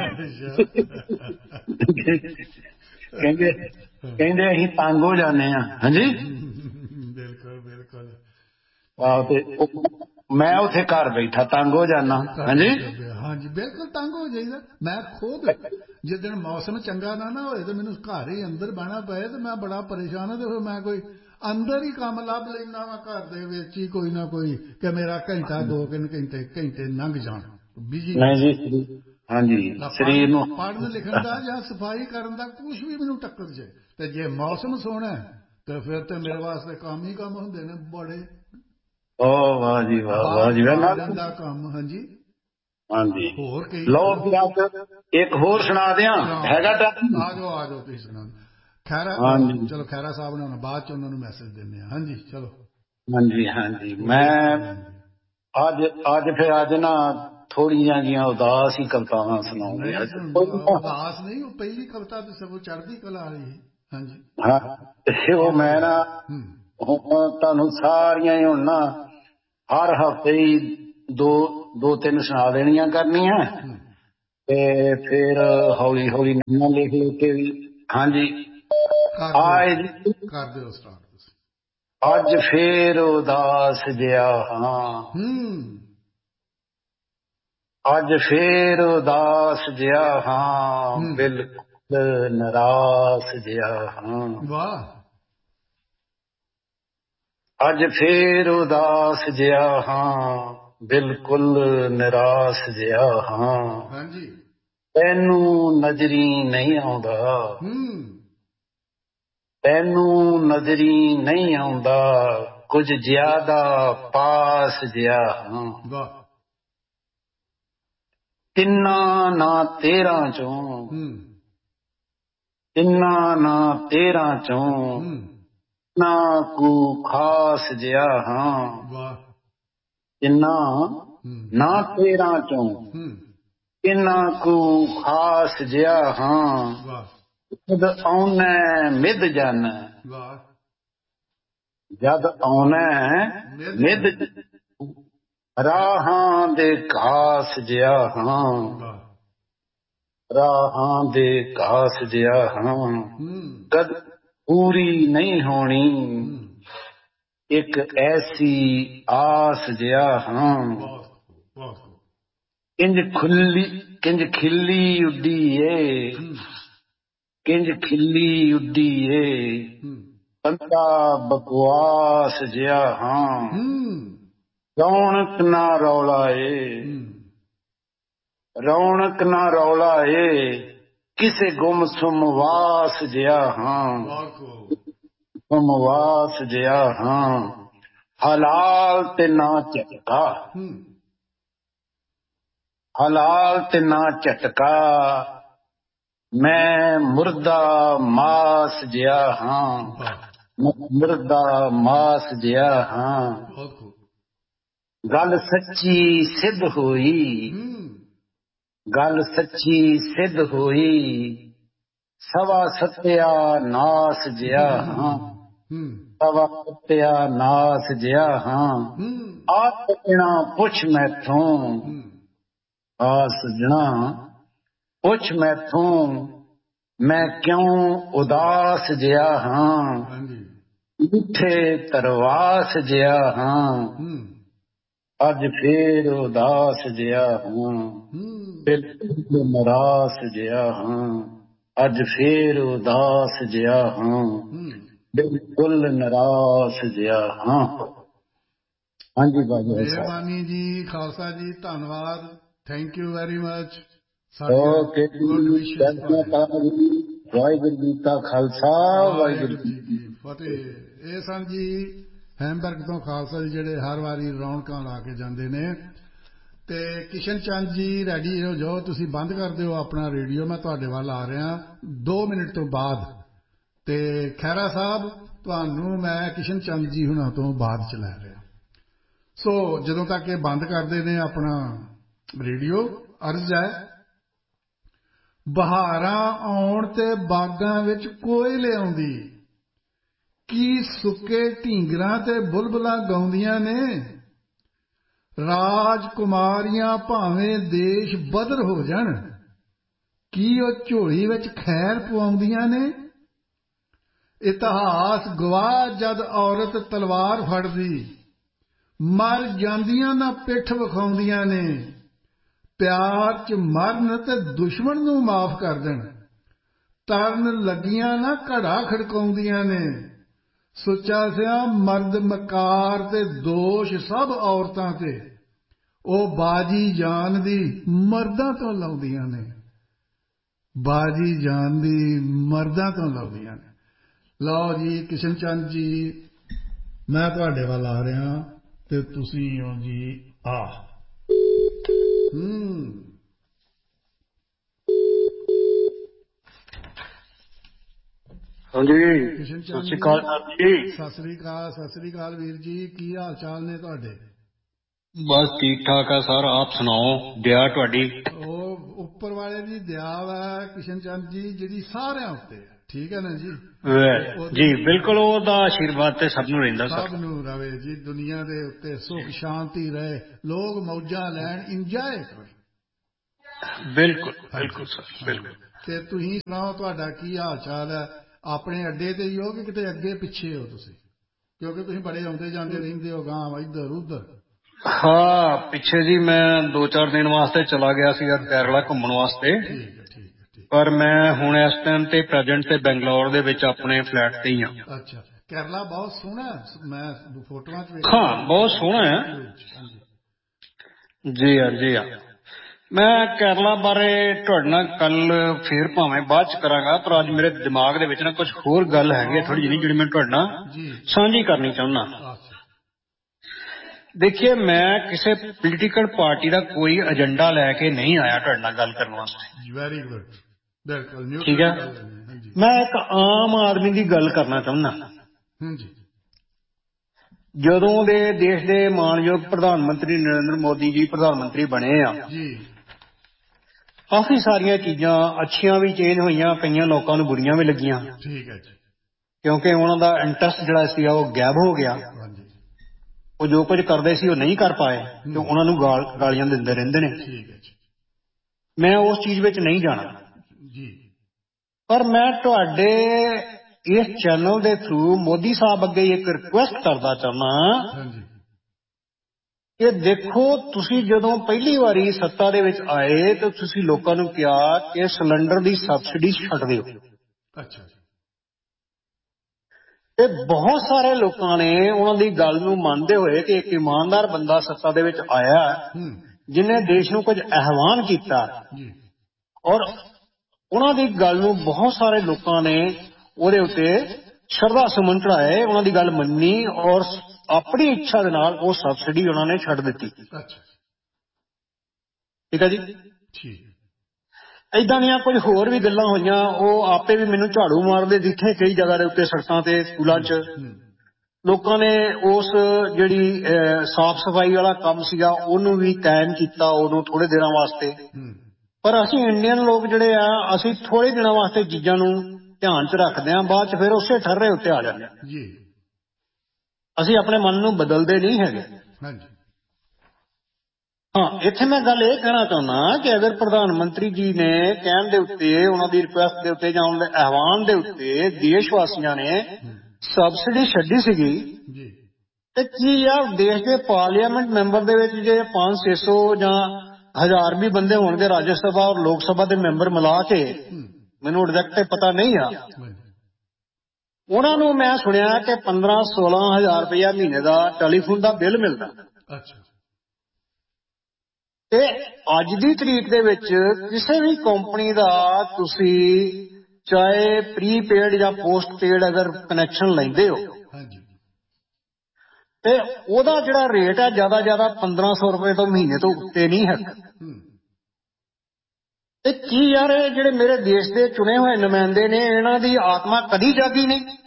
ਕਹਿੰਦੇ ਅਸੀਂ ਤੰਗ ਹੋ ਜਾਂਦੇ ਹਾਂ। ਹਾਂਜੀ, ਬਿਲਕੁਲ ਬਿਲਕੁਲ। ਆਹੋ, ਤੇ ਮੈਂ ਉੱਥੇ ਘਰ ਬੈਠਾ ਤੰਗ ਹੋ ਜਾਣਾ। ਹਾਂਜੀ ਹਾਂਜੀ, ਬਿਲਕੁਲ ਤੰਗ ਹੋ ਜਾਈਦਾ। ਮੈਂ ਖੁਦ ਜਿਸ ਦਿਨ ਮੌਸਮ ਚੰਗਾ ਨਾ ਹੋਏ ਤੇ ਮੈਨੂੰ ਘਰ ਹੀ ਅੰਦਰ ਬਹਿਣਾ ਪਏ ਤੇ ਮੈਂ ਬੜਾ ਪਰੇਸ਼ਾਨ ਹਾਂ। ਤੇ ਫਿਰ ਮੈਂ ਕੋਈ ਅੰਦਰ ਹੀ ਕੰਮ ਲੱਭ ਲੈਂਦਾ ਵਾ, ਘਰ ਦੇ ਵਿੱਚ ਹੀ ਕੋਈ ਨਾ ਕੋਈ, ਕਿ ਮੇਰਾ ਘੰਟਾ 2 ਘੰਟੇ ਲੰਘ ਜਾਣ ਬਿਜੀ। ਨਹੀਂ ਜੀ, ਹਾਂਜੀ, ਸਰੀਰ ਨੂੰ ਪੜ੍ਹਨ ਲਿਖਣ ਦਾ ਜਾਂ ਸਫਾਈ ਕਰਨ ਦਾ ਕੁਛ ਵੀ ਮੈਨੂੰ ਟੱਕਰ ਜੇ। ਤੇ ਜੇ ਮੌਸਮ ਸੋਹਣਾ ਤੇ ਫਿਰ ਤੇ ਮੇਰੇ ਵਾਸਤੇ ਕੰਮ ਹੀ ਕੰਮ ਹੁੰਦੇ ਨੇ ਬੜੇ। ਓ ਵਾਹ ਜੀ ਵਾਹ, ਵਾਹ ਜੀ ਵਾਹ ਦਾ ਕੰਮ। ਹਾਂਜੀ ਹਾਂਜੀ, ਹੋਰ ਕਈ। ਲਓ ਇੱਕ ਹੋਰ ਸੁਣਾ ਦਿਆਂ, ਹੈਗਾ ਟਾਈਮ? ਆ ਜਾਓ ਤੁਸੀਂ ਸੁਣਾ। ਖੈਰਾ, ਚਲੋ ਖੈਰਾ ਸਾਹਿਬ ਨੇ ਬਾਅਦ ਚ ਉਹਨਾਂ ਨੂੰ ਮੈਸੇਜ ਦਿੰਦੇ ਆ। ਹਾਂਜੀ ਚਲੋ। ਹਾਂਜੀ ਹਾਂਜੀ, ਮੈਂ ਅੱਜ ਨਾ ਥੋੜੀਆਂ ਜਿਹੀਆਂ ਉਦਾਸ ਹੀ ਕਵਿਤਾਵਾਂ ਸੁਣਾਉਂਗਾ। ਉਦਾਸ ਨਹੀਂ, ਉਹ ਪਹਿਲੀ ਕਵਿਤਾ ਤੇ ਸਗੋਂ ਚੜ੍ਹਦੀ ਕਲਾ ਵਾਲੀ। ਹਾਂਜੀ ਹਾਂ, ਉਹ ਮੈਂ ਨਾ ਹੁਣ ਤੁਹਾਨੂੰ ਸਾਰੀਆਂ ਹੀ ਹੁਣ ਨਾ ਹਰ ਹਫ਼ਤੇ ਹੀ 2-3 ਸੁਣਾ ਦੇਣੀਆਂ ਕਰਨੀਆਂ, ਤੇ ਫਿਰ ਹੌਲੀ ਹੌਲੀ ਨਵੀਆਂ ਲਿਖ ਕੇ ਵੀ। ਹਾਂਜੀ, ਕਰ ਦਿਓ ਸਟਾਰਟ ਤੁਸੀਂ। ਅੱਜ ਫੇਰ ਉਦਾਸ ਜਿਹਾ ਹਾਂ, ਅੱਜ ਫੇਰ ਉਦਾਸ ਜਿਹਾ ਹਾਂ, ਬਿਲਕੁਲ ਨਿਰਾਸ਼ ਜਿਹਾ ਹਾਂ। ਵਾਹ। ਅੱਜ ਫੇਰ ਉਦਾਸ ਜਿਹਾ ਹਾਂ, ਬਿਲਕੁਲ ਨਿਰਾਸ਼ ਜਿਹਾ ਹਾਂ। ਹਾਂਜੀ, ਤੈਨੂੰ ਨਜ਼ਰੀ ਨਹੀਂ ਆਉਂਦਾ, ਤੈਨੂੰ ਨਜ਼ਰੀ ਨਹੀਂ ਆਉਂਦਾ, ਕੁਝ ਜ਼ਿਆਦਾ ਪਾਸ ਜਿਹਾ ਹਾਂ। ਤਿੰਨਾਂ ਨਾ ਤੇਰਾਂ ਚੋਂ, ਤਿੰਨਾਂ ਨਾ ਤੇਰਾਂ ਚੋਂ ਨਾ ਕੂ ਖਾਸ ਜਿਹਾ ਹਾਂ। ਤਿੰਨਾਂ ਨਾ ਤੇਰਾਂ ਚੋਂ ਕਿੰਨਾ ਕੂ ਖਾਸ ਜਿਹਾ ਹਾਂ। ਜਦ ਆਉਣਾ ਮਿੱਧ ਜਾਣਾ, ਜਦ ਆਉਣਾ ਮਿੱਧ ਰਾਹਾਂ ਦੇ ਘਾਸ ਜਿਹਾ ਹਾਂ, ਰਾਹਾਂ ਦੇ ਘਾਸ ਜਿਹਾ ਹਾਂ। ਕਦ ਪੂਰੀ ਨਹੀਂ ਹੋਣੀ ਇੱਕ ਐਸੀ ਆਸ ਜਿਹਾ ਹਾਂ। ਕਿੰਜ ਖਿੱਲੀ ਉੱਡੀ ਏ, ਕਿੰਜ ਖਿੱਲੀ ਉੱਡੀ ਏ, ਬੰਦਾ ਬਕਵਾਸ ਜਿਹਾ ਹਾਂ। ਰੌਣਕ ਨਾ ਰੌਲਾ ਏ, ਰੌਣਕ ਨਾ ਰੌਲਾ ਏ, ਕਿਸੇ ਗੁੰਮਸੁੰਮ ਵਾਸ ਜਿਹਾ ਹਾਂ। ਗੁੰਮਵਾਸ ਜਿਹਾ ਹਾਂ। ਹਲਾਲ ਤੇ ਨਾ ਝਟਕਾ, ਹਲਾਲ ਤੇ ਨਾ ਝਟਕਾ, ਮੈਂ ਮੁਰਦਾ ਮਾਸ ਜਿਹਾ ਹਾਂ। ਮੁਰਦਾ ਮਾਸ ਜਿਹਾ ਹਾਂ। ਗੱਲ ਸੱਚੀ ਸਿੱਧ ਹੋਈ, ਗੱਲ ਸੱਚੀ ਸਿੱਧ ਹੋਈ, ਸਵਾ ਸੱਤਿਆ ਨਾਸ ਜਿਹਾ ਹਾਂ। ਸਵਾ ਸੱਤਿਆ ਨਾਸ ਜਿਹਾ ਹਾਂ। ਆ ਸੱਜਣਾ ਪੁੱਛ ਮੈਥੋਂ, ਆ ਸੱਜਣਾ ਪੁੱਛ ਮੈਥੋਂ, ਮੈਂ ਕਿਉਂ ਉਦਾਸ ਜਿਹਾ ਹਾਂ। ਮਿੱਠੇ ਤਰਵਾਸ ਜਿਹਾ ਹਾਂ, ਅੱਜ ਫੇਰ ਉਦਾਸ ਜਿਹਾ ਹਾਂ। ਬਿਲਕੁਲ ਨਰਾਸ ਜਿਹਾ ਹਾਂ, ਅੱਜ ਫੇਰ ਉਦਾਸ ਜਿਹਾ ਹਾਂ। ਬਿਲਕੁਲ ਨਰਾਸ ਜਿਹਾ ਹਾਂ। ਹਾਂਜੀ ਬਾਜੀ, ਮਿਹਰਬਾਨੀ ਜੀ ਖਾਲਸਾ ਜੀ, ਧੰਨਵਾਦ, thank you very much. Okay, Waheguru ji ਕਾ ਖਾਲਸਾ, ਵਾਹਿਗੁਰੂ ਜੀ ਕੀ ਫਤਿਹ। ਇਹ ਸਨ ਜੀ ਹੈਮਬਰਗ ਤੋਂ ਖਾਲਸਾ ਜੀ, ਜਿਹੜੇ ਹਰ ਵਾਰੀ ਰੌਣਕਾਂ ਲਾ ਕੇ ਜਾਂਦੇ ਨੇ। ਤੇ ਕਿਸ਼ਨ ਚੰਦ ਜੀ ਰੈਡੀ ਹੋ ਜਾਓ, ਤੁਸੀਂ ਬੰਦ ਕਰ ਦਿਓ ਆਪਣਾ ਰੇਡੀਓ, ਮੈਂ ਤੁਹਾਡੇ ਵੱਲ ਆ ਰਿਹਾ 2 ਮਿੰਟ ਤੋਂ ਬਾਅਦ। ਤੇ ਖਹਿਰਾ ਸਾਹਿਬ, ਤੁਹਾਨੂੰ ਮੈਂ ਕਿਸ਼ਨ ਚੰਦ ਜੀ ਹੁਣਾਂ ਤੋਂ ਬਾਅਦ ਚ ਲੈ ਰਿਹਾ। ਸੋ ਜਦੋਂ ਤੱਕ ਇਹ ਬੰਦ ਕਰਦੇ ਨੇ ਆਪਣਾ ਰੇਡੀਓ, ਅਰਜ਼ ਹੈ, ਬਹਾਰਾਂ ਆਉਣ ਤੇ ਬਾਗਾਂ ਵਿੱਚ ਕੋਇਲ ਆਉਂਦੀ, ਕੀ ਸੁੱਕੇ ਢੀਂਗਰਾਂ ਤੇ ਬੁਲਬੁਲਾਂ ਗਾਉਂਦੀਆਂ ਨੇ, ਰਾਜਕੁਮਾਰੀਆਂ ਭਾਵੇਂ ਦੇਸ਼ ਬਦਰ ਹੋ ਜਾਣ, ਕੀ ਉਹ ਝੋਲੀ ਵਿੱਚ ਖੈਰ ਪਵਾਉਂਦੀਆਂ ਨੇ। ਇਤਿਹਾਸ ਗਵਾਹ ਜਦ ਔਰਤ ਤਲਵਾਰ ਫੜਦੀ, ਮਰ ਜਾਂਦੀਆਂ ਨਾ ਪਿੱਠ ਵਿਖਾਉਂਦੀਆਂ ਨੇ, ਪਿਆਰ ਚ ਮਰਨ ਤੇ ਦੁਸ਼ਮਣ ਨੂੰ ਮਾਫ ਕਰ ਦੇਣ, ਤਰਨ ਲੱਗੀਆਂ ਨਾ ਘੜਾ ਖੜਕਾਉਂਦੀਆਂ ਨੇ। ਸੁੱਚਾ ਸਿਆ ਮਰਦ ਮਕਾਰ ਤੇ ਦੋਸ਼ ਸਭ ਔਰਤਾਂ ਤੇ, ਉਹ ਬਾਜੀ ਜਾਨ ਦੀ ਮਰਦਾਂ ਤੋਂ ਲਾਉਂਦੀਆਂ ਨੇ, ਬਾਜੀ ਜਾਨ ਦੀ ਮਰਦਾਂ ਤੋਂ ਲਾਉਂਦੀਆਂ ਨੇ। ਲਓ ਜੀ ਕਿਸ਼ਨ ਚੰਦ ਜੀ, ਮੈਂ ਤੁਹਾਡੇ ਵੱਲ ਆ ਰਿਹਾ ਤੇ ਤੁਸੀਂ ਹੋ ਜੀ ਆ। ਹਾਂਜੀ, ਕਿਸ਼ਨ ਸਤਿ ਚੰਦ ਸ਼੍ਰੀ ਜੀ, ਅਕਾਲ ਜੀ। ਸਤਿ ਸ੍ਰੀ ਅਕਾਲ, ਸਤਿ ਸ੍ਰੀ ਅਕਾਲ ਵੀਰ ਜੀ, ਕੀ ਹਾਲ ਚਾਲ ਨੇ ਤੁਹਾਡੇ? ਬਸ ਠੀਕ ਠਾਕ ਆ ਸਰ, ਆਪ ਸੁਣਾਓ, ਦਇਆ ਤੁਹਾਡੀ? ਉਹ ਉੱਪਰ ਵਾਲੇ ਦੀ ਦਇਆ ਵਾ ਕਿਸ਼ਨ ਚੰਦ ਜੀ, ਜਿਹੜੀ ਸਾਰਿਆਂ ਉੱਤੇ ਹੈ, ਠੀਕ ਹੈ ਨਾ ਜੀ? ਜੀ ਬਿਲਕੁਲ, ਉਹਦਾ ਆਸ਼ੀਰਵਾਦ ਤੇ ਸਭ ਨੂੰ ਰਹਿੰਦਾ ਸਰ। ਸਭ ਨੂੰ ਰਵੇ ਜੀ, ਦੁਨੀਆ ਦੇ ਉੱਤੇ ਸੁਖ ਸ਼ਾਂਤੀ ਰਹੇ, ਲੋਕ ਮੌਜਾਂ ਲੈਣ, ਇੰਜੋਏ ਕਰਨ। ਬਿਲਕੁਲ ਬਿਲਕੁਲ ਸਰ, ਬਿਲਕੁਲ। ਤੇ ਤੁਸੀਂ ਸੁਣਾਓ, ਤੁਹਾਡਾ ਕੀ ਹਾਲ ਚਾਲ ਹੈ? ਆਪਣੇ ਅੱਡੇ ਤੇ ਹੀ ਹੋ ਕਿ ਕਿਤੇ ਅੱਗੇ ਪਿੱਛੇ ਹੋ ਤੁਸੀਂ? ਕਿਉਂਕਿ ਤੁਸੀਂ ਬੜੇ ਆਉਂਦੇ ਜਾਂਦੇ ਰਹਿੰਦੇ ਹੋ ਗਾਂ ਇੱਧਰ ਉੱਧਰ। ਹਾਂ, ਪਿੱਛੇ ਜੀ ਮੈਂ 2-4 ਦਿਨ ਵਾਸਤੇ ਚਲਾ ਗਿਆ ਸੀ ਕੇਰਲਾ ਘੁੰਮਣ ਵਾਸਤੇ। ਠੀਕ ਹੈ, ਠੀਕ ਹੈ, ਠੀਕ। ਪਰ ਮੈਂ ਹੁਣ ਇਸ ਟਾਈਮ ਤੇ ਪ੍ਰੈਜ਼ੈਂਟ ਤੇ ਬੰਗਲੌਰ ਦੇ ਵਿੱਚ ਆਪਣੇ ਫਲੈਟ ਤੇ ਹੀ ਹਾਂ। ਅੱਛਾ, ਕੇਰਲਾ ਬਹੁਤ ਸੋਹਣਾ, ਮੈਂ ਫੋਟੋਆਂ ਚ ਹਾਂ ਬਹੁਤ ਸੋਹਣਾ ਹੈ ਹਾਂਜੀ ਜੀ। ਹਾਂ ਜੀ ਹਾਂ। ਮੈਂ ਕੇਰਲਾ ਬਾਰੇ ਤੁਹਾਡੇ ਨਾਲ ਕੱਲ ਫੇਰ ਭਾਵੇਂ ਬਾਅਦ ਚ ਕਰਾਂਗਾ, ਪਰ ਅੱਜ ਮੇਰੇ ਦਿਮਾਗ ਦੇ ਵਿੱਚ ਨਾ ਕੁਝ ਹੋਰ ਗੱਲ ਹੈਗੀ ਥੋੜੀ ਜਿਹੀ ਜਿਹੜੀ ਮੈਂ ਤੁਹਾਡੇ ਨਾਲ ਸਾਂਝੀ ਕਰਨੀ ਚਾਹੁੰਦਾ। ਦੇਖੀਏ, ਮੈਂ ਕਿਸੇ ਪੋਲੀਟੀਕਲ ਪਾਰਟੀ ਦਾ ਕੋਈ ਏਜੰਡਾ ਲੈ ਕੇ ਨਹੀਂ ਆਇਆ ਤੁਹਾਡੇ ਨਾਲ ਗੱਲ ਕਰਨ ਵਾਸਤੇ। ਵੈਰੀ ਗੁੱਡ, ਬਿਲਕੁਲ ਠੀਕ ਹੈ। ਮੈਂ ਇੱਕ ਆਮ ਆਦਮੀ ਦੀ ਗੱਲ ਕਰਨਾ ਚਾਹੁੰਦਾ। ਜਦੋਂ ਦੇ ਦੇਸ਼ ਦੇ ਮਾਣਯੋਗ ਪ੍ਰਧਾਨ ਮੰਤਰੀ ਨਰਿੰਦਰ ਮੋਦੀ ਜੀ ਪ੍ਰਧਾਨ ਮੰਤਰੀ ਬਣੇ ਆ, ਕਾਫੀ ਸਾਰੀਆਂ ਚੀਜ਼ਾਂ ਅੱਛੀਆਂ ਵੀ ਚੇਂਜ ਹੋਈਆਂ, ਕਈਆਂ ਲੋਕਾਂ ਨੂੰ ਬੁਰੀਆਂ ਵੀ ਲੱਗੀਆਂ। ਠੀਕ ਹੈ ਜੀ। ਕਿਉਂਕਿ ਉਹਨਾਂ ਦਾ ਇੰਟਰਸਟ ਜਿਹੜਾ ਸੀ ਉਹ ਗਾਇਬ ਹੋ ਗਿਆ। ਉਹ ਜੋ ਕੁਝ ਕਰਦੇ ਸੀ ਉਹ ਨਹੀਂ ਕਰ ਪਾਏ ਤੇ ਉਹਨਾਂ ਨੂੰ ਗਾਲੀਆਂ ਦਿੰਦੇ ਰਹਿੰਦੇ ਨੇ। ਮੈਂ ਉਸ ਚੀਜ਼ ਵਿੱਚ ਨਹੀਂ ਜਾਣਾ, ਪਰ ਮੈਂ ਤੁਹਾਡੇ ਇਸ ਚੈਨਲ ਦੇ ਥਰੂ ਮੋਦੀ ਸਾਹਿਬ ਅੱਗੇ ਇੱਕ ਰਿਕੁਐਸਟ ਕਰਦਾ ਚਾਹੁੰਦਾ ਕਿ ਦੇਖੋ, ਤੁਸੀਂ ਜਦੋਂ ਪਹਿਲੀ ਵਾਰੀ ਸੱਤਾ ਦੇ ਵਿੱਚ ਆਏ ਤਾਂ ਤੁਸੀਂ ਲੋਕਾਂ ਨੂੰ ਕਿਹਾ ਕਿ ਸਿਲੰਡਰ ਦੀ ਸਬਸਿਡੀ ਛੱਡ ਦਿਓ। ਅੱਛਾ। ਤੇ ਬਹੁਤ ਸਾਰੇ ਲੋਕਾਂ ਨੇ ਉਹਨਾਂ ਦੀ ਗੱਲ ਨੂੰ ਮੰਨਦੇ ਹੋਏ ਕਿ ਇੱਕ ਇਮਾਨਦਾਰ ਬੰਦਾ ਸੱਤਾ ਦੇ ਵਿੱਚ ਆਇਆ ਜਿਹਨੇ ਦੇਸ਼ ਨੂੰ ਕੁਝ ਆਹਵਾਨ ਕੀਤਾ, ਔਰ ਉਹਨਾਂ ਦੀ ਗੱਲ ਨੂੰ ਬਹੁਤ ਸਾਰੇ ਲੋਕਾਂ ਨੇ ਉਹਦੇ ਉੱਤੇ ਸ਼ਰਧਾ ਸੁਮਨ ਚੜਾਏ, ਉਹਨਾਂ ਦੀ ਗੱਲ ਮੰਨੀ ਔਰ ਆਪਣੀ ਇੱਛਾ ਦੇ ਨਾਲ ਉਹ ਸਬਸਿਡੀ ਉਹਨਾਂ ਨੇ ਛੱਡ ਦਿੱਤੀ। ਠੀਕ ਹੈ ਜੀ। ਏਦਾਂ ਦੀਆਂ ਕੁਝ ਹੋਰ ਵੀ ਗੱਲਾਂ ਹੋਈਆਂ। ਉਹ ਆਪੇ ਵੀ ਮੈਨੂੰ ਝਾੜੂ ਮਾਰਦੇ ਦਿਖੇ ਕਈ ਜਗ੍ਹਾ ਦੇ ਉੱਤੇ, ਸੜਕਾਂ ਤੇ, ਸਕੂਲਾਂ 'ਚ। ਲੋਕਾਂ ਨੇ ਉਸ ਜਿਹੜੀ ਸਾਫ਼ ਸਫਾਈ ਵਾਲਾ ਕੰਮ ਸੀਗਾ ਉਹਨੂੰ ਵੀ ਕਾਇਮ ਕੀਤਾ ਉਦੋਂ ਥੋੜੇ ਦਿਨਾਂ ਵਾਸਤੇ। ਪਰ ਅਸੀਂ ਇੰਡੀਅਨ ਲੋਕ ਜਿਹੜੇ ਆ, ਅਸੀਂ ਥੋੜੇ ਦਿਨਾਂ ਵਾਸਤੇ ਚੀਜ਼ਾਂ ਨੂੰ ਧਿਆਨ 'ਚ ਰੱਖਦੇ ਹਾਂ, ਬਾਅਦ 'ਚ ਫਿਰ ਉਸੇ ਠਰਰੇ ਉੱਤੇ ਆ ਜਾਂਦੇ ਹਾਂ। ਅਸੀਂ ਆਪਣੇ ਮਨ ਨੂੰ ਬਦਲਦੇ ਨਹੀਂ ਹੈਗੇ। ਹਾਂ, ਇੱਥੇ ਮੈਂ ਗੱਲ ਇਹ ਕਹਿਣਾ ਚਾਹੁੰਦਾ ਕਿ ਅਗਰ ਪ੍ਰਧਾਨ ਮੰਤਰੀ ਜੀ ਨੇ ਕਹਿਣ ਦੇ ਉੱਤੇ, ਉਹਨਾਂ ਦੀ ਰਿਕੁਐਸਟ ਦੇ ਉੱਤੇ ਜਾਂ ਉਹਨਾਂ ਦੇ ਆਹਵਾਨ ਦੇ ਉੱਤੇ ਦੇਸ਼ ਵਾਸੀਆਂ ਨੇ ਸਬਸਿਡੀ ਛੱਡੀ ਸੀਗੀ, ਤੇ ਕੀ ਯਾਰ ਦੇਸ਼ ਦੇ ਪਾਰਲੀਮੈਂਟ ਮੈਂਬਰ ਦੇ ਵਿੱਚ ਜੇ 500-600 ਜਾਂ 1000 ਵੀ ਬੰਦੇ ਹੋਣਗੇ ਰਾਜ ਸਭਾ ਔਰ ਲੋਕ ਸਭਾ ਦੇ ਮੈਂਬਰ ਮਿਲਾ ਕੇ, ਮੈਨੂੰ ਐਗਜ਼ੈਕਟ ਪਤਾ ਨਹੀਂ ਆ, ਉਹਨਾਂ ਨੂੰ ਮੈਂ ਸੁਣਿਆ ਕਿ 15-16 ਹਜ਼ਾਰ ਰੁਪਇਆ ਮਹੀਨੇ ਦਾ ਟੈਲੀਫੋਨ ਦਾ ਬਿੱਲ ਮਿਲਦਾ। ਤੇ ਅੱਜ ਦੀ ਤਰੀਕ ਦੇ ਵਿੱਚ ਕਿਸੇ ਵੀ ਕੰਪਨੀ ਦਾ ਤੁਸੀਂ ਚਾਹੇ ਪ੍ਰੀਪੇਡ ਜਾਂ ਪੋਸਟਪੇਡ ਅਗਰ ਕਨੈਕਸ਼ਨ ਲੈਂਦੇ ਹੋ ਤੇ ਉਹਦਾ ਜਿਹੜਾ ਰੇਟ ਹੈ ਜ਼ਿਆਦਾ 1500 ਰੁਪਏ ਤੋਂ ਮਹੀਨੇ ਤੋਂ ਉੱਤੇ ਨਹੀਂ ਹੈ। ਤੇ ਕੀ ਯਾਰ ਇਹ ਜਿਹੜੇ ਮੇਰੇ ਦੇਸ਼ ਦੇ ਚੁਣੇ ਹੋਏ ਨੁਮਾਇੰਦੇ ਨੇ, ਇਹਨਾਂ ਦੀ ਆਤਮਾ ਕਦੀ ਜਾਗੀ ਨਹੀਂ?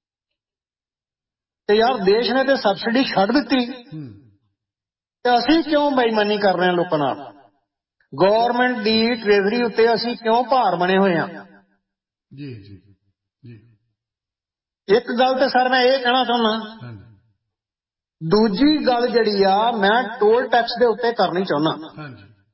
ਤੇ ਯਾਰ ਦੇਸ਼ ਨੇ ਤੇ ਸਬਸਿਡੀ ਛੱਡ ਦਿੱਤੀ ਤੇ ਅਸੀਂ ਕਿਉਂ ਬੇਈਮਾਨੀ ਕਰ ਰਹੇ ਹਾਂ ਲੋਕਾਂ ਨਾਲ? ਗੌਰਮੈਂਟ ਦੀ ਟ੍ਰੇਜ਼ਰੀ ਉੱਤੇ ਅਸੀਂ ਕਿਉਂ ਭਾਰ ਬਣੇ ਹੋਏ ਹਾਂ? ਇੱਕ ਗੱਲ ਤੇ ਸਰ ਮੈਂ ਇਹ ਕਹਿਣਾ ਚਾਹੁੰਦਾ। ਦੂਜੀ ਗੱਲ ਜਿਹੜੀ ਆ, ਮੈਂ ਟੋਲ ਟੈਕਸ ਦੇ ਉੱਤੇ ਕਰਨੀ ਚਾਹੁੰਦਾ।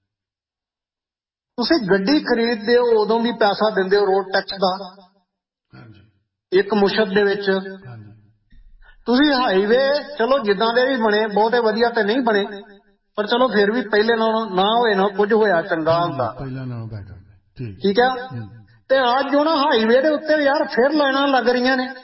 ਤੁਸੀਂ ਗੱਡੀ ਖਰੀਦਦੇ ਹੋ ਉਦੋਂ ਵੀ ਪੈਸਾ ਦਿੰਦੇ ਹੋ ਰੋਡ ਟੈਕਸ ਦਾ, ਇੱਕ ਮੁਸ਼ਤ ਦੇ ਵਿੱਚ। ਤੁਸੀਂ ਹਾਈਵੇ ਚਲੋ ਜਿੱਦਾਂ ਦੇ ਵੀ ਬਣੇ, ਬਹੁਤੇ ਵਧੀਆ ਤੇ ਨਹੀਂ ਬਣੇ, ਪਰ ਚਲੋ ਫਿਰ ਵੀ ਪਹਿਲੇ ਨਾਲੋਂ ਨਾ ਹੋਏ ਨਾ ਕੁਝ ਹੋਇਆ ਚੰਗਾ ਹੁੰਦਾ। ਠੀਕ ਹੈ। ਤੇ ਅੱਜ ਹੁਣ ਹਾਈਵੇ ਦੇ ਉੱਤੇ ਯਾਰ ਫਿਰ ਲਾਈਨਾਂ ਲੱਗ ਰਹੀਆਂ ਨੇ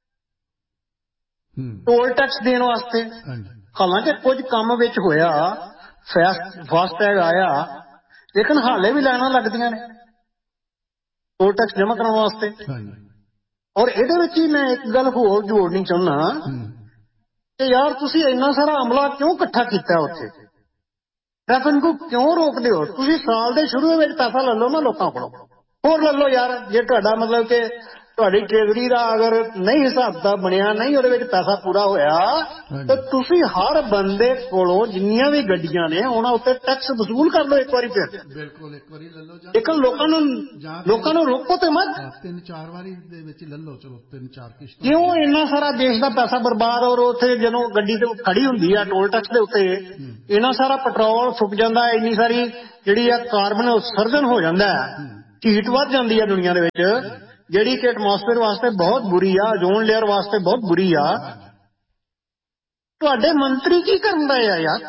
ਟੋਲ ਟੈਕਸ ਦੇਣ ਵਾਸਤੇ। ਹਾਲਾਂਕਿ ਕੁਝ ਕੰਮ ਵਿੱਚ ਹੋਇਆ, ਫਾਸਟੈਗ ਆਇਆ, ਲੇਕਿਨ ਹਾਲੇ ਵੀ ਲਾਈਨਾਂ ਲੱਗਦੀਆਂ ਨੇ ਟੋਲ ਟੈਕਸ ਜਮ੍ਹਾਂ ਕਰਾਉਣ ਵਾਸਤੇ। ਔਰ ਇਹਦੇ ਵਿੱਚ ਹੀ ਮੈਂ ਇੱਕ ਗੱਲ ਹੋਰ ਜੋੜਨੀ ਚਾਹੁੰਦਾ ਕਿ ਯਾਰ ਤੁਸੀਂ ਇੰਨਾ ਸਾਰਾ ਅਮਲਾ ਕਿਉਂ ਇਕੱਠਾ ਕੀਤਾ ਉੱਥੇ? ਟ੍ਰੈਫਿਕ ਨੂੰ ਕਿਉਂ ਰੋਕਦੇ ਹੋ? ਤੁਸੀਂ ਸਾਲ ਦੇ ਸ਼ੁਰੂ ਵਿੱਚ ਪੈਸਾ ਲੈ ਲਓ ਨਾ ਲੋਕਾਂ ਕੋਲੋਂ, ਹੋਰ ਲੈ ਲਓ ਯਾਰ। ਜੇ ਤੁਹਾਡਾ ਮਤਲਬ ਕਿ ਤੁਹਾਡੀ ਟ੍ਰੇਜ਼ਰੀ ਦਾ ਅਗਰ ਨਹੀਂ ਹਿਸਾਬ ਦਾ ਬਣਿਆ, ਨਹੀਂ ਉਹਦੇ ਵਿੱਚ ਪੈਸਾ ਪੂਰਾ ਹੋਇਆ, ਤਾਂ ਤੁਸੀਂ ਹਰ ਬੰਦੇ ਕੋਲੋਂ ਜਿੰਨੀਆਂ ਵੀ ਗੱਡੀਆਂ ਨੇ ਉਹਨਾਂ ਉੱਤੇ ਟੈਕਸ ਵਸੂਲ ਕਰ ਲਓ ਇੱਕ ਵਾਰੀ। ਫਿਰ ਬਿਲਕੁਲ ਇੱਕ ਵਾਰੀ ਲੈ ਲਓ, ਇੱਕ ਲੋਕਾਂ ਨੂੰ ਰੋਕੋ ਤੇ ਮਤ 3-4 ਵਾਰੀ ਦੇ ਵਿੱਚ ਲੈ ਲਓ। ਚਲੋ 3-4 ਕਿਸ਼ਤਾਂ। ਕਿਉਂ ਇੰਨਾ ਸਾਰਾ ਦੇਸ਼ ਦਾ ਪੈਸਾ ਬਰਬਾਦ? ਔਰ ਉੱਥੇ ਜਦੋਂ ਗੱਡੀ ਤੇ ਖੜੀ ਹੁੰਦੀ ਆ ਟੋਲ ਟੈਕਸ ਦੇ ਉੱਤੇ, ਇੰਨਾ ਸਾਰਾ ਪੈਟਰੋਲ ਫੁੱਕ ਜਾਂਦਾ, ਇੰਨੀ ਸਾਰੀ ਜਿਹੜੀ ਆ ਕਾਰਬਨ ਉਤਸਰਜਨ ਹੋ ਜਾਂਦਾ, ਹੀਟ ਵੱਧ ਜਾਂਦੀ ਆ ਦੁਨੀਆ ਦੇ ਵਿੱਚ, ਜਿਹੜੀ ਕਿ ਐਟਮੋਸਫੇਅਰ ਵਾਸਤੇ ਬਹੁਤ ਬੁਰੀ ਆ, ਓਜ਼ੋਨ ਲੇਅਰ ਵਾਸਤੇ ਬਹੁਤ ਬੁਰੀ ਆ। ਤੁਹਾਡੇ ਮੰਤਰੀ ਕੀ ਕਰਨ ਦਾ ਯਾਰ?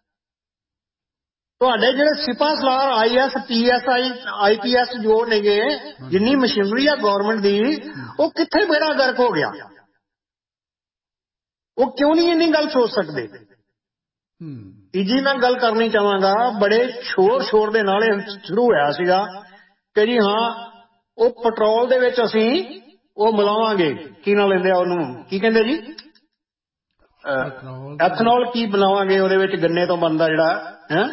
ਤੁਹਾਡੇ ਜਿਹੜੇ ਸਿਪਾਹ ਸਲਾਰ IS PSI IPS ਜੋ ਨੇਗੇ, ਜਿੰਨੀ ਮਸ਼ੀਨਰੀ ਆ ਗੌਰਮੈਂਟ ਦੀ, ਉਹ ਕਿੱਥੇ ਬੇੜਾ ਗਰਕ ਹੋ ਗਿਆ? ਉਹ ਕਿਉਂ ਨਹੀਂ ਇੰਨੀ ਗੱਲ ਸੋਚ ਸਕਦੇ? ਤੀਜੀ ਮੈਂ ਗੱਲ ਕਰਨੀ ਚਾਹਾਂਗਾ, ਬੜੇ ਸ਼ੋਰ ਦੇ ਨਾਲ ਇਹ ਸ਼ੁਰੂ ਹੋਇਆ ਸੀਗਾ ਕਿ ਜੀ ਹਾਂ ਉਹ ਪੈਟਰੋਲ ਦੇ ਵਿੱਚ ਅਸੀਂ ਉਹ ਮਿਲਾਵਾਂਗੇ, ਕੀ ਨਾ ਲੈਂਦੇ ਆ ਉਹਨੂੰ, ਕੀ ਕਹਿੰਦੇ ਜੀ, ਐਥਨੋਲ ਕੀ ਬਣਾਵਾਂਗੇ ਉਹਦੇ ਵਿੱਚ, ਗੰਨੇ ਤੋਂ ਬਣਦਾ ਜਿਹੜਾ ਹੈ,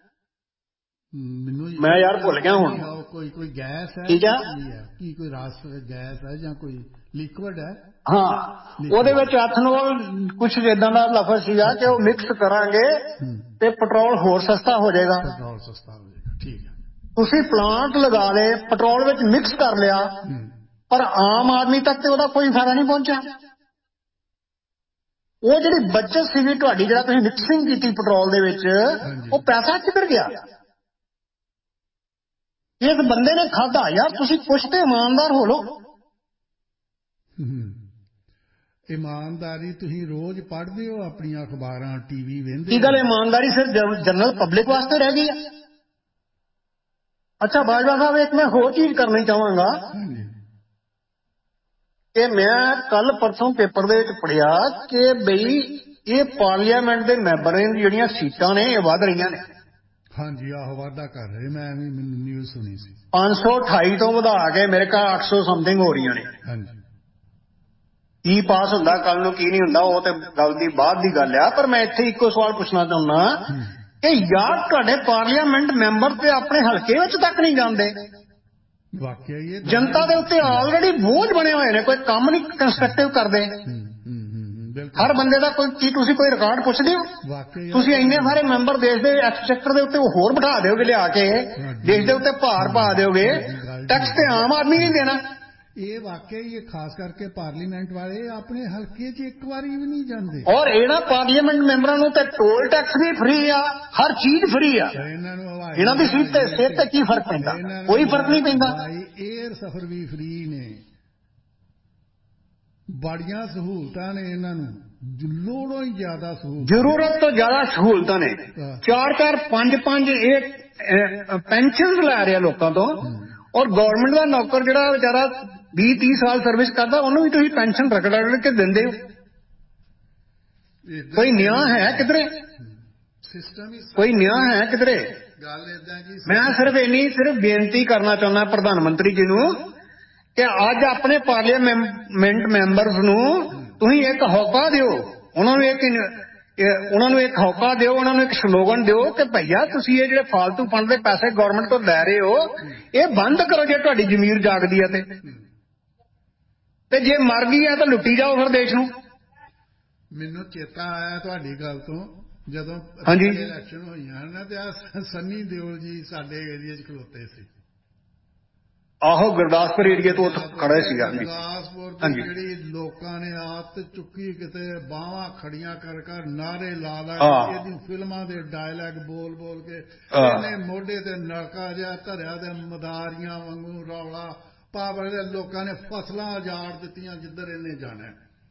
ਮੈਂ ਯਾਰ ਭੁੱਲ ਗਿਆ ਹੁਣ। ਕੋਈ ਗੈਸ ਹੈ, ਠੀਕ ਹੈ ਕੀ ਕੋਈ ਰਸ ਗੈਸ ਹੈ ਜਾਂ ਕੋਈ ਲਿਕਵਿਡ ਹੈ? ਹਾਂ, ਉਹਦੇ ਵਿੱਚ ਐਥਨੋਲ ਕੁਛ ਏਦਾਂ ਦਾ ਲਫ਼ਜ਼ ਸੀਗਾ ਕਿ ਉਹ ਮਿਕਸ ਕਰਾਂਗੇ ਤੇ ਪੈਟਰੋਲ ਹੋਰ ਸਸਤਾ ਹੋ ਜਾਏਗਾ। ਪੈਟਰੋਲ ਸਸਤਾ ਹੋ ਜਾਏਗਾ, ਠੀਕ ਹੈ। ਤੁਸੀਂ ਪਲਾਂਟ ਲਗਾ ਲਏ, ਪੈਟਰੋਲ ਵਿੱਚ ਮਿਕਸ ਕਰ ਲਿਆ, ਪਰ ਆਮ ਆਦਮੀ ਤੱਕ ਤੇ ਉਹਦਾ ਕੋਈ ਫਾਇਦਾ ਨਹੀਂ ਪਹੁੰਚਿਆ। ਉਹ ਜਿਹੜੀ ਬੱਚਤ ਸੀਗੀ ਤੁਹਾਡੀ, ਜਿਹੜਾ ਤੁਸੀਂ ਮਿਕਸਿੰਗ ਕੀਤੀ ਪੈਟਰੋਲ ਦੇ ਵਿੱਚ, ਉਹ ਪੈਸਾ ਕਿੱਧਰ ਗਿਆ? ਇਸ ਬੰਦੇ ਨੇ ਖਾਧਾ। ਯਾਰ ਤੁਸੀਂ ਕੁਛ ਤੇ ਇਮਾਨਦਾਰ ਹੋ ਲੋ। ਇਮਾਨਦਾਰੀ ਤੁਸੀਂ ਰੋਜ਼ ਪੜ੍ਹਦੇ ਹੋ ਆਪਣੀਆਂ ਅਖਬਾਰਾਂ, ਟੀਵੀ ਵੇਖਦੇ? ਕੀ ਗੱਲ ਇਮਾਨਦਾਰੀ ਸਿਰਫ ਜਨਰਲ ਪਬਲਿਕ ਵਾਸਤੇ ਰਹਿ ਗਈ ਹੈ? ਅੱਛਾ ਬਾਜਵਾ ਸਾਹਿਬ, ਇੱਕ ਮੈਂ ਹੋਰ ਚੀਜ਼ ਕਰਨੀ ਚਾਹਾਂਗਾ ਕਿ ਮੈਂ ਕੱਲ ਪਰਸੋਂ ਪੇਪਰ ਦੇ ਵਿੱਚ ਪੜ੍ਹਿਆ ਕਿ ਬਈ ਇਹ ਪਾਰਲੀਮੈਂਟ ਦੇ ਮੈਂਬਰਾਂ ਦੀਆਂ ਜਿਹੜੀਆਂ ਸੀਟਾਂ ਨੇ ਇਹ ਵੱਧ ਰਹੀਆਂ ਨੇ। ਹਾਂਜੀ, ਆਹੋ ਵਾਧਾ ਕਰ ਰਹੇ, ਮੈਂ ਵੀ ਨਿਊਜ਼ ਸੁਣੀ ਸੀ। 528 ਤੋਂ ਵਧਾ ਕੇ ਮੇਰੇ ਖਿਆਲ 800 ਸਮਥਿੰਗ ਹੋ ਰਹੀਆਂ ਨੇ। ਹਾਂਜੀ, ਕੀ ਪਾਸ ਹੁੰਦਾ ਕੱਲ ਨੂੰ, ਕੀ ਨਹੀਂ ਹੁੰਦਾ, ਉਹ ਤੇ ਗੱਲ ਦੀ ਬਾਅਦ ਦੀ ਗੱਲ ਆ। ਪਰ ਮੈਂ ਇੱਥੇ ਇੱਕੋ ਸਵਾਲ ਪੁੱਛਣਾ ਚਾਹੁੰਦਾ ਕਿ ਯਾਰ ਤੁਹਾਡੇ ਪਾਰਲੀਮੈਂਟ ਮੈਂਬਰ ਤੇ ਆਪਣੇ ਹਲਕੇ ਵਿੱਚ ਤੱਕ ਨਹੀਂ ਜਾਂਦੇ। ਵਾਕਿਆ ਹੀ ਜਨਤਾ ਦੇ ਉੱਤੇ ਆਲਰੇਡੀ ਬੋਝ ਬਣੇ ਹੋਏ ਨੇ, ਕੋਈ ਕੰਮ ਨਹੀਂ ਕੰਸਟਰਕਟਿਵ ਕਰਦੇ। ਹਰ ਬੰਦੇ ਦਾ ਕੀ ਤੁਸੀਂ ਕੋਈ ਰਿਕਾਰਡ ਪੁੱਛਦੇ ਹੋ? ਤੁਸੀਂ ਇੰਨੇ ਸਾਰੇ ਮੈਂਬਰ ਦੇਸ਼ ਦੇ ਐਕਸਚੇਕਰ ਦੇ ਉੱਤੇ ਹੋਰ ਬਿਠਾ ਦਿਓਗੇ, ਲਿਆ ਕੇ ਦੇਸ਼ ਦੇ ਉੱਤੇ ਭਾਰ ਪਾ ਦਿਓਗੇ, ਟੈਕਸ ਤੇ ਆਮ ਆਦਮੀ ਨਹੀਂ ਦੇਣਾ। ਇਹ ਵਾਕਿਆ ਹੀ, ਖਾਸ ਕਰਕੇ ਪਾਰਲੀਮੈਂਟ ਵਾਲੇ ਆਪਣੇ ਹਲਕੇ 'ਚ ਇੱਕ ਵਾਰੀ ਵੀ ਨਹੀਂ ਜਾਂਦੇ। ਔਰ ਇਹਨਾਂ ਪਾਰਲੀਮੈਂਟ ਮੈਂਬਰਾਂ ਨੂੰ ਤੇ ਟੋਲ ਟੈਕਸ ਵੀ ਫ੍ਰੀ ਆ, ਹਰ ਚੀਜ਼ ਫ੍ਰੀ ਆ। ਇਹਨਾਂ ਦੀ ਸਿਹਤ ਤੇ ਕੀ ਫਰਕ ਪੈਂਦਾ? ਕੋਈ ਫਰਕ ਨਹੀਂ ਪੈਂਦਾ। ਏਅਰ ਸਫ਼ਰ ਵੀ ਫ੍ਰੀ ਨੇ, ਬੜੀਆਂ ਸਹੂਲਤਾਂ ਨੇ ਇਹਨਾਂ ਨੂੰ, ਲੋੜੋਂ ਹੀ ਜ਼ਿਆਦਾ ਸਹੂਲਤਾਂ, ਜ਼ਰੂਰਤ ਤੋਂ ਜ਼ਿਆਦਾ ਸਹੂਲਤਾਂ ਨੇ। 4-4 5-5 ਇਹ ਪੈਨਸ਼ਨ ਲੈ ਰਿਹਾ ਲੋਕਾਂ ਤੋਂ। ਔਰ ਗਵਰਨਮੈਂਟ ਦਾ ਨੌਕਰ ਜਿਹੜਾ ਵਿਚਾਰਾ 20-30 ਸਾਲ ਸਰਵਿਸ ਕਰਦਾ, ਉਹਨੂੰ ਵੀ ਤੁਸੀਂ ਪੈਨਸ਼ਨ ਰਗੜ ਕੇ ਦਿੰਦੇ ਹੋ। ਕੋਈ ਨਿਆਂ ਹੈ ਕਿਧਰੇ? ਕੋਈ ਨਿਆਂ ਹੈ ਕਿਧਰੇ? ਮੈਂ ਸਿਰਫ ਬੇਨਤੀ ਕਰਨਾ ਚਾਹੁੰਦਾ ਪ੍ਰਧਾਨ ਮੰਤਰੀ ਜੀ ਨੂੰ ਕਿ ਅੱਜ ਆਪਣੇ ਪਾਰਲੀਮੈਂਟ ਮੈਂਬਰਸ ਨੂੰ ਤੁਸੀਂ ਇੱਕ ਹੌਕਾ ਦਿਓ, ਉਹਨਾਂ ਨੂੰ ਇੱਕ ਹੌਕਾ ਦਿਓ, ਉਹਨਾਂ ਨੂੰ ਇੱਕ ਸਲੋਗਨ ਦਿਓ ਕਿ ਭਈਆ ਤੁਸੀਂ ਇਹ ਜਿਹੜੇ ਫਾਲਤੂ ਫੰਡ ਦੇ ਪੈਸੇ ਗਵਰਨਮੈਂਟ ਤੋਂ ਲੈ ਰਹੇ ਹੋ, ਇਹ ਬੰਦ ਕਰੋ ਜੇ ਤੁਹਾਡੀ ਜ਼ਮੀਰ ਜਾਗਦੀ ਹੈ ਤੇ ਜੇ ਮਰ ਗਈ ਹੈ ਤਾਂ ਲੁੱਟੀ ਜਾਓ ਫਿਰ ਦੇਸ਼ ਨੂੰ। ਮੈਨੂੰ ਚੇਤਾ ਆਇਆ ਤੁਹਾਡੀ ਗੱਲ ਤੋਂ, ਜਦੋਂ ਇਲੈਕਸ਼ਨ ਹੋਈਆਂ ਨਾ ਤੇ ਸੰਨੀ ਦਿਓਲ ਜੀ ਸਾਡੇ ਏਰੀਏ 'ਚ ਖਲੋਤੇ ਸੀ। ਆਹੋ, ਗੁਰਦਾਸਪੁਰ ਏਰੀਏ ਤੋਂ ਖੜੇ ਸੀਗਾ। ਗੁਰਦਾਸਪੁਰ ਦੀ ਜਿਹੜੀ ਲੋਕਾਂ ਨੇ ਆਦਤ ਚੁੱਕੀ, ਕਿਤੇ ਬਾਹਾਂ ਖੜੀਆਂ ਕਰ ਨਾਰੇ ਲਾ ਇਹਦੀ ਫਿਲਮਾਂ ਦੇ ਡਾਇਲੌਗ ਬੋਲ ਕੇ, ਇਹਨੇ ਮੋਢੇ ਤੇ ਨਲਕਾ ਜਿਹਾ ਧਰਿਆ ਤੇ ਮਦਾਰੀਆਂ ਵਾਂਗੂ ਰੌਲਾ ਪਾ ਬੜੇ ਲੋਕਾਂ ਨੇ ਫਸਲਾਂ ਉਜਾੜ ਦਿੱਤੀਆਂ ਜਿੱਧਰ ਇਹਨੇ ਜਾਣਾ।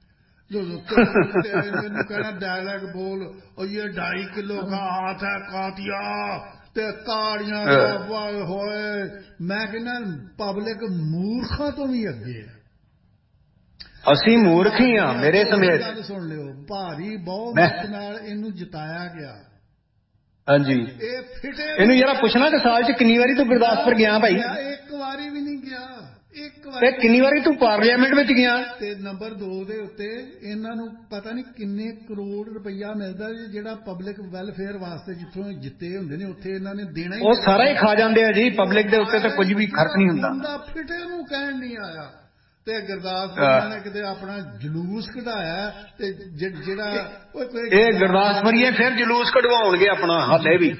ਇਹਨੂੰ ਕਹਿਣਾ ਡਾਇਲੌਗ ਬੋਲ, ਇਹ 2.5 किलो का हाथ है कातिया, ਤੇ ਤਾੜੀਆਂ ਹੋਏ। ਮੈਂ ਕਹਿੰਦਾ ਪਬਲਿਕ ਮੂਰਖਾਂ ਤੋਂ ਵੀ ਅੱਗੇ ਹੈ। ਅਸੀਂ ਮੂਰਖ ਹੀ ਹਾਂ ਮੇਰੇ ਸਮੇਤ। ਗੱਲ ਸੁਣ ਲਿਓ, ਭਾਰੀ ਬਹੁਮਤ ਨਾਲ ਇਹਨੂੰ ਜਿਤਾਇਆ ਗਿਆ। ਹਾਂਜੀ, ਇਹ ਫਿਟੇ ਇਹਨੂੰ ਜਰਾ ਪੁੱਛਣਾ ਕਿ ਸਾਲ 'ਚ ਕਿੰਨੀ ਵਾਰੀ ਤੂੰ ਗੁਰਦਾਸਪੁਰ ਗਿਆ ਭਾਈ? ਇੱਕ ਵਾਰੀ ਵੀ ਨਹੀਂ ਗਿਆ। ਤੇ ਕਿੰਨੀ ਵਾਰੀ ਤੂੰ ਪਾਰਲੀਮੈਂਟ ਵਿੱਚ ਗਿਆ? ਤੇ ਨੰਬਰ 2 ਦੇ ਉੱਤੇ ਇਹਨਾਂ ਨੂੰ ਪਤਾ ਨਹੀਂ ਕਿੰਨੇ ਕਰੋੜ ਰੁਪਈਆ ਮਿਲਦਾ, ਜਿਹੜਾ ਪਬਲਿਕ ਵੈਲਫੇਅਰ ਵਾਸਤੇ ਜਿੱਥੋਂ ਜਿੱਤੇ ਹੁੰਦੇ ਨੇ ਉੱਥੇ ਇਹਨਾਂ ਨੇ ਦੇਣਾ ਹੀ। ਉਹ ਸਾਰਾ ਹੀ ਖਾ ਜਾਂਦੇ ਆ ਜੀ, ਪਬਲਿਕ ਦੇ ਉੱਤੇ ਤਾਂ ਕੁਝ ਵੀ ਖਰਚ ਨਹੀਂ ਹੁੰਦਾ। ਬੰਦਾ ਫਿਟੇ ਨੂੰ ਕਹਿਣ ਨਹੀਂ ਆਇਆ ਤੇ ਗੁਰਦਾਸਪੁਰ ਨੇ ਕਿਤੇ ਆਪਣਾ ਜਲੂਸ ਕਢਾਇਆ। ਤੇ ਜਿਹੜਾ ਇਹ ਗੁਰਦਾਸਪੁਰੀਏ ਫਿਰ ਜਲੂਸ ਕਢਵਾਉਣਗੇ ਆਪਣਾ, ਹਾਲੇ ਵੀ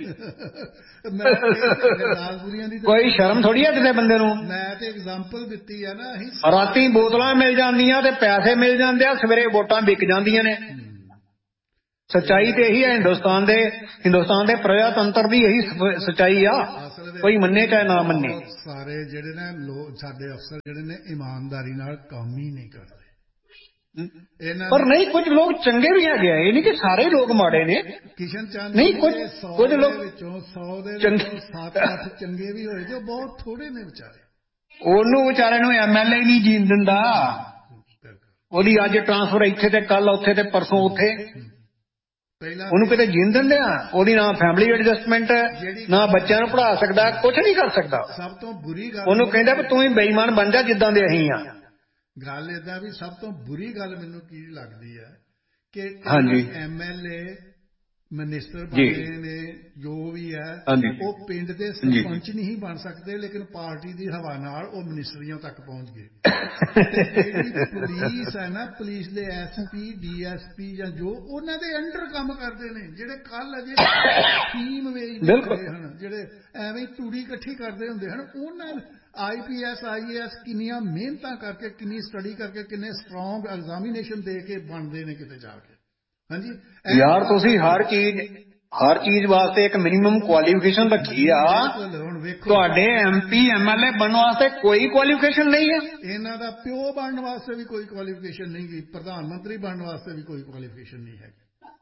ਕੋਈ ਸ਼ਰਮ ਥੋੜੀ ਆ ਕਿਸੇ ਬੰਦੇ ਨੂੰ। ਮੈਂ ਤੇ ਐਗਜ਼ਾਮਪਲ ਦਿੱਤੀ ਆ ਨਾ, ਰਾਤੀ ਬੋਤਲਾਂ ਮਿਲ ਜਾਂਦੀਆਂ ਤੇ ਪੈਸੇ ਮਿਲ ਜਾਂਦੇ ਆ, ਸਵੇਰੇ ਵੋਟਾਂ ਵਿਕ ਜਾਂਦੀਆਂ ਨੇ। ਸੱਚਾਈ ਤੇ ਇਹੀ ਹੈ ਹਿੰਦੁਸਤਾਨ ਦੇ ਪ੍ਰਜਾਤੰਤਰ ਦੀ ਇਹੀ ਸੱਚਾਈ ਆ, ਕੋਈ ਮੰਨੇ ਚਾਹੇ ਨਾ ਮੰਨੇ। ਸਾਰੇ ਜਿਹੜੇ ਨੇ ਲੋਕ ਸਾਡੇ ਅਫਸਰ ਜਿਹੜੇ ਨੇ ਇਮਾਨਦਾਰੀ ਨਾਲ ਕੰਮ ਹੀ ਨਹੀਂ ਕਰਦੇ। ਪਰ ਨਹੀਂ, ਕੁਝ ਲੋਕ ਚੰਗੇ ਵੀ ਹੈਗੇ ਆ, ਇਹ ਨਹੀਂ ਕਿ ਸਾਰੇ ਲੋਕ ਮਾੜੇ ਨੇ। ਕਿਸ਼ਨ ਚੰਦ ਨਹੀਂ, ਕੁਝ ਲੋਕ ਵਿੱਚੋਂ 100 ਦੇ ਵਿੱਚੋਂ 7-8 ਚੰਗੇ ਵੀ ਹੋਏ ਤੇ ਬਹੁਤ ਥੋੜੇ ਨੇ ਵਿਚਾਰੇ। ਉਹਨੂੰ ਵਿਚਾਰੇ ਨੂੰ MLA ਨਹੀਂ ਜੀਣ ਦਿੰਦਾ। ਉਹਦੀ ਅੱਜ ਟ੍ਰਾਂਸਫਰ ਇੱਥੇ ਤੇ ਕੱਲ ਉੱਥੇ ਤੇ ਪਰਸੋਂ ਉੱਥੇ। ਉਹਨੂੰ ਕਿਤੇ ਜੀਣ ਦਿੰਦੇ ਆ? ਉਹਦੀ ਨਾ ਫੈਮਿਲੀ ਐਡਜਸਟਮੈਂਟ ਹੈ, ਨਾ ਬੱਚਿਆਂ ਨੂੰ ਪੜ੍ਹਾ ਸਕਦਾ, ਕੁਛ ਨਹੀਂ ਕਰ ਸਕਦਾ। ਸਭ ਤੋਂ ਬੁਰੀ ਗੱਲ ਉਹਨੂੰ ਕਹਿੰਦਾ ਵੀ ਤੂੰ ਹੀ ਬੇਈਮਾਨ ਬਣ ਜਾ ਜਿੱਦਾਂ ਦੇ ਅਸੀਂ ਆ। ਗੱਲ ਏਦਾਂ ਵੀ ਸਭ ਤੋਂ ਬੁਰੀ ਗੱਲ ਮੈਨੂੰ ਕੀ ਲੱਗਦੀ ਹੈ ਕਿ MLA ਮਿਨਿਸਟਰ ਬਣੇ ਨੇ ਜੋ ਵੀ ਹੈ, ਉਹ ਪਿੰਡ ਦੇ ਸਰਪੰਚ ਨਹੀਂ ਬਣ ਸਕਦੇ, ਲੇਕਿਨ ਪਾਰਟੀ ਦੀ ਹਵਾ ਨਾਲ ਉਹ ਮਿਨਿਸਟਰੀਆਂ ਤੱਕ ਪਹੁੰਚ ਗਏ। ਤੇ ਜਿਹੜੀ ਪੁਲਿਸ ਹੈ ਨਾ, ਪੁਲਿਸ ਦੇ SP DSP ਜਾਂ ਜੋ ਉਹਨਾਂ ਦੇ ਅੰਡਰ ਕੰਮ ਕਰਦੇ ਨੇ, ਜਿਹੜੇ ਕੱਲ ਅਜੇ ਫੀਮ ਵੇਚਦੇ ਹੁੰਦੇ ਹਨ, ਜਿਹੜੇ ਐਵੇਂ ਤੂੜੀ ਇਕੱਠੀ ਕਰਦੇ ਹੁੰਦੇ ਹਨ, ਉਹਨਾਂ IPS IAS ਕਿੰਨੀਆਂ ਮਿਹਨਤਾਂ ਕਰਕੇ, ਕਿੰਨੀ ਸਟੱਡੀ ਕਰਕੇ, ਕਿੰਨੇ ਸਟਰੋਂਗ ਐਗਜ਼ਾਮੀਨੇਸ਼ਨ ਦੇ ਕੇ ਬਣਦੇ ਨੇ ਕਿਤੇ ਜਾ ਕੇ। ਹਾਂਜੀ ਯਾਰ, ਤੁਸੀਂ ਹਰ ਚੀਜ਼ ਵਾਸਤੇ ਇੱਕ ਮਿਨੀਮਮ ਕੁਆਲੀਫਿਕੇਸ਼ਨ ਰੱਖੀ ਆ। ਤੁਹਾਡੇ MP MLA ਬਣਨ ਵਾਸਤੇ ਕੋਈ ਕੁਆਲੀਫਿਕੇਸ਼ਨ ਨਹੀਂ ਹੈ। ਇਹਨਾਂ ਦਾ ਪਿਓ ਬਣਨ ਵਾਸਤੇ ਵੀ ਕੋਈ ਕੁਆਲੀਫਿਕੇਸ਼ਨ ਨਹੀਂ ਗੀ, ਪ੍ਰਧਾਨ ਮੰਤਰੀ ਬਣਨ ਵਾਸਤੇ ਵੀ ਕੋਈ ਕੁਆਲੀਫਿਕੇਸ਼ਨ ਨਹੀਂ ਹੈ।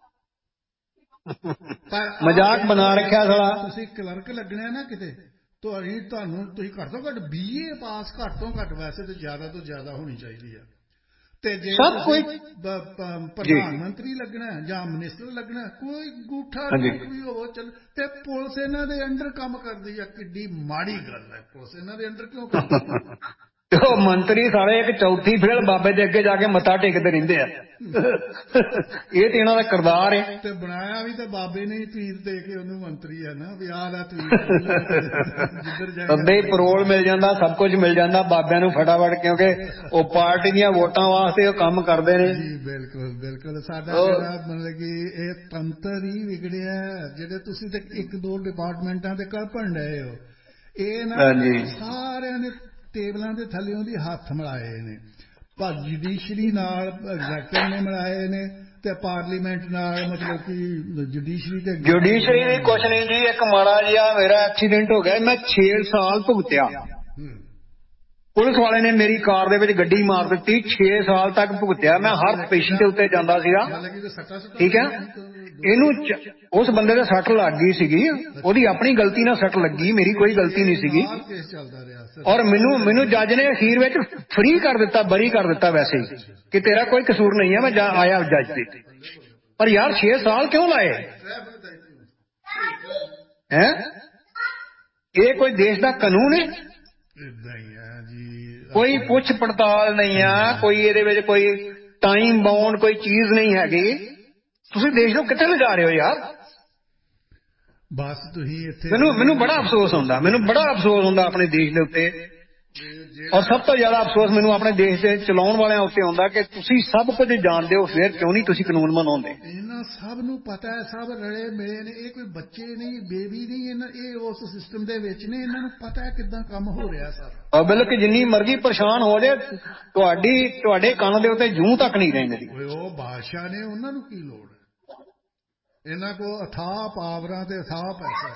ਮਜ਼ਾਕ ਬਣਾ ਰੱਖਿਆ ਸਾਲਾ। ਤੁਸੀਂ ਕਲਰਕ ਲੱਗਣਾ ਨਾ ਕਿਤੇ, ਤੁਹਾਨੂੰ ਤੁਸੀਂ ਘੱਟ ਤੋਂ ਘੱਟ BA ਪਾਸ, ਘੱਟ ਤੋਂ ਘੱਟ, ਵੈਸੇ ਤਾਂ ਜ਼ਿਆਦਾ ਤੋਂ ਜ਼ਿਆਦਾ ਹੋਣੀ ਚਾਹੀਦੀ ਹੈ। ਤੇ ਜੇ ਪ੍ਰਧਾਨ ਮੰਤਰੀ ਲੱਗਣਾ ਜਾਂ ਮਿਨਿਸਟਰ ਲੱਗਣਾ, ਕੋਈ ਗੂਠਾ ਵੀ ਹੋਵੋ ਚੱਲ। ਤੇ ਪੁਲਿਸ ਇਹਨਾਂ ਦੇ ਅੰਡਰ ਕੰਮ ਕਰਦੀ ਆ, ਕਿੱਡੀ ਮਾੜੀ ਗੱਲ ਹੈ। ਪੁਲਿਸ ਇਹਨਾਂ ਦੇ ਅੰਡਰ ਕਿਉਂ ਕਰਦੀ? ਉਹ ਮੰਤਰੀ ਸਾਰੇ ਇੱਕ ਚੌਥੀ ਫੇਲ ਬਾਬੇ ਦੇ ਅੱਗੇ ਜਾ ਕੇ ਮੱਥਾ ਟੇਕਦੇ ਰਹਿੰਦੇ ਆ। ਇਹ ਤੇ ਇਹਨਾਂ ਦਾ ਕਿਰਦਾਰ ਹੈ। ਤੇ ਬਣਾਇਆ ਵੀ ਤਾਂ ਬਾਬੇ ਨੇ ਹੀ ਤਵੀਤ ਦੇ ਕੇ ਉਹਨੂੰ ਮੰਤਰੀ ਹੈ ਨਾ, ਵੀ ਆਹ ਲੈ ਤਵੀਤ, ਜਿੱਧਰ ਸੱਦੇ ਪਰੋਲ ਮਿਲ ਜਾਂਦਾ, ਸਭ ਕੁਝ ਮਿਲ ਜਾਂਦਾ ਬਾਬਿਆਂ ਨੂੰ ਫਟਾਫਟ, ਕਿਉਂਕਿ ਉਹ ਪਾਰਟੀ ਦੀਆਂ ਵੋਟਾਂ ਵਾਸਤੇ ਉਹ ਕੰਮ ਕਰਦੇ ਨੇ। ਜੀ ਬਿਲਕੁਲ ਬਿਲਕੁਲ। ਸਾਡਾ ਜਿਹੜਾ ਮਤਲਬ ਕਿ ਇਹ ਤੰਤਰ ਹੀ ਵਿਗੜਿਆ, ਜਿਹੜੇ ਤੁਸੀਂ ਤੇ 1-2 ਡਿਪਾਰਟਮੈਂਟਾਂ ਤੇ ਘਪਣ ਡਏ ਹੋ, ਇਹ ਨਾ ਸਾਰਿਆਂ ਨੇ ਟੇਬਲਾਂ ਦੇ ਥੱਲੇ ਉਹਦੀ ਹੱਥ ਮਿਲਾਏ ਨੇ। ਪਰ ਜੁਡੀਸ਼ਰੀ ਨਾਲ ਐਗਜ਼ੈਕਟਿਵ ਨੇ ਮਿਲਾਏ ਨੇ, ਤੇ ਪਾਰਲੀਮੈਂਟ ਨਾਲ, ਮਤਲਬ ਕਿ ਜੁਡੀਸ਼ਰੀ ਵੀ ਕੁਛ ਨਹੀਂ ਜੀ। ਇੱਕ ਮਾੜਾ ਜਿਹਾ ਮੇਰਾ ਐਕਸੀਡੈਂਟ ਹੋ ਗਿਆ, ਮੈਂ 6 ਸਾਲ ਭੁਗਤਿਆ। ਪੁਲਿਸ ਵਾਲੇ ਨੇ ਮੇਰੀ ਕਾਰ ਦੇ ਵਿੱਚ ਗੱਡੀ ਮਾਰ ਦਿੱਤੀ, 6 ਸਾਲ ਤੱਕ ਭੁਗਤਿਆ ਮੈਂ। ਹਰ ਪੇਸ਼ੈਂਟ ਦੇ ਉੱਤੇ ਜਾਂਦਾ ਸੀਗਾ, ਠੀਕ ਹੈ। ਇਹਨੂੰ ਉਸ ਬੰਦੇ ਦੇ ਸੱਟ ਲੱਗ ਗਈ ਸੀਗੀ, ਉਹਦੀ ਆਪਣੀ ਗਲਤੀ ਨਾਲ ਸੱਟ ਲੱਗੀ, ਮੇਰੀ ਕੋਈ ਗਲਤੀ ਨਹੀਂ ਸੀਗੀ। ਔਰ ਮੈਨੂੰ ਜੱਜ ਨੇ ਅਖੀਰ ਵਿੱਚ ਫ੍ਰੀ ਕਰ ਦਿੱਤਾ, ਬਰੀ ਕਰ ਦਿੱਤਾ ਵੈਸੇ ਹੀ, ਕਿ ਤੇਰਾ ਕੋਈ ਕਸੂਰ ਨਹੀਂ ਹੈ। ਮੈਂ ਆਇਆ ਜੱਜ ਤੇ, ਪਰ ਯਾਰ 6 ਸਾਲ ਕਿਉਂ ਲਾਏ ਹੈ? ਇਹ ਕੋਈ ਦੇਸ਼ ਦਾ ਕਾਨੂੰਨ ਹੈ? ਕੋਈ ਪੁੱਛ ਪੜਤਾਲ ਨਹੀਂ ਆ, ਕੋਈ ਇਹਦੇ ਵਿੱਚ ਕੋਈ ਟਾਈਮ ਬਾਉਂਡ ਕੋਈ ਚੀਜ਼ ਨਹੀਂ ਹੈਗੀ। ਤੁਸੀਂ ਦੇਸ਼ ਨੂੰ ਕਿੱਥੇ ਲਿਜਾ ਰਹੇ ਹੋ ਯਾਰ? ਬਸ ਤੁਸੀਂ ਇੱਥੇ, ਮੈਨੂੰ ਬੜਾ ਅਫਸੋਸ ਹੁੰਦਾ ਆਪਣੇ ਦੇਸ਼ ਦੇ ਉੱਤੇ। ਔਰ ਸਭ ਤੋਂ ਜ਼ਿਆਦਾ ਅਫਸੋਸ ਮੈਨੂੰ ਆਪਣੇ ਦੇਸ਼ ਦੇ ਚਲਾਉਣ ਵਾਲਿਆਂ ਉੱਤੇ ਹੁੰਦਾ ਕਿ ਤੁਸੀਂ ਸਭ ਕੁਝ ਜਾਣਦੇ ਹੋ, ਫਿਰ ਕਿਉਂ ਨਹੀਂ ਤੁਸੀਂ ਕਾਨੂੰਨ ਬਣਾਉਂਦੇ? ਇਹਨਾਂ ਸਭ ਨੂੰ ਪਤਾ ਹੈ, ਸਭ ਰਲੇ ਮਿਲੇ ਨੇ। ਇਹ ਕੋਈ ਬੱਚੇ ਨਹੀਂ, ਬੇਬੀ ਨਹੀਂ, ਇਹ ਉਸ ਸਿਸਟਮ ਦੇ ਵਿੱਚ ਨੇ। ਇਹਨਾਂ ਨੂੰ ਪਤਾ ਹੈ ਕਿੱਦਾਂ ਕੰਮ ਹੋ ਰਿਹਾ ਸਾਰਾ। ਬਲਕਿ ਜਿੰਨੀ ਮਰਜ਼ੀ ਪਰੇਸ਼ਾਨ ਹੋ ਜਾਏ, ਤੁਹਾਡੇ ਕੰਨ ਦੇ ਉੱਤੇ ਜੂੰ ਤੱਕ ਨਹੀਂ ਰਹਿੰਦੀ। ਉਹ ਬਾਦਸ਼ਾਹ ਨੇ, ਉਹਨਾਂ ਨੂੰ ਕੀ ਲੋੜ ਹੈ? ਇਹਨਾਂ ਕੋਲ ਅਥਾਹ ਪਾਵਰਾਂ ਤੇ ਅਥਾਹ ਪੈਸਾ।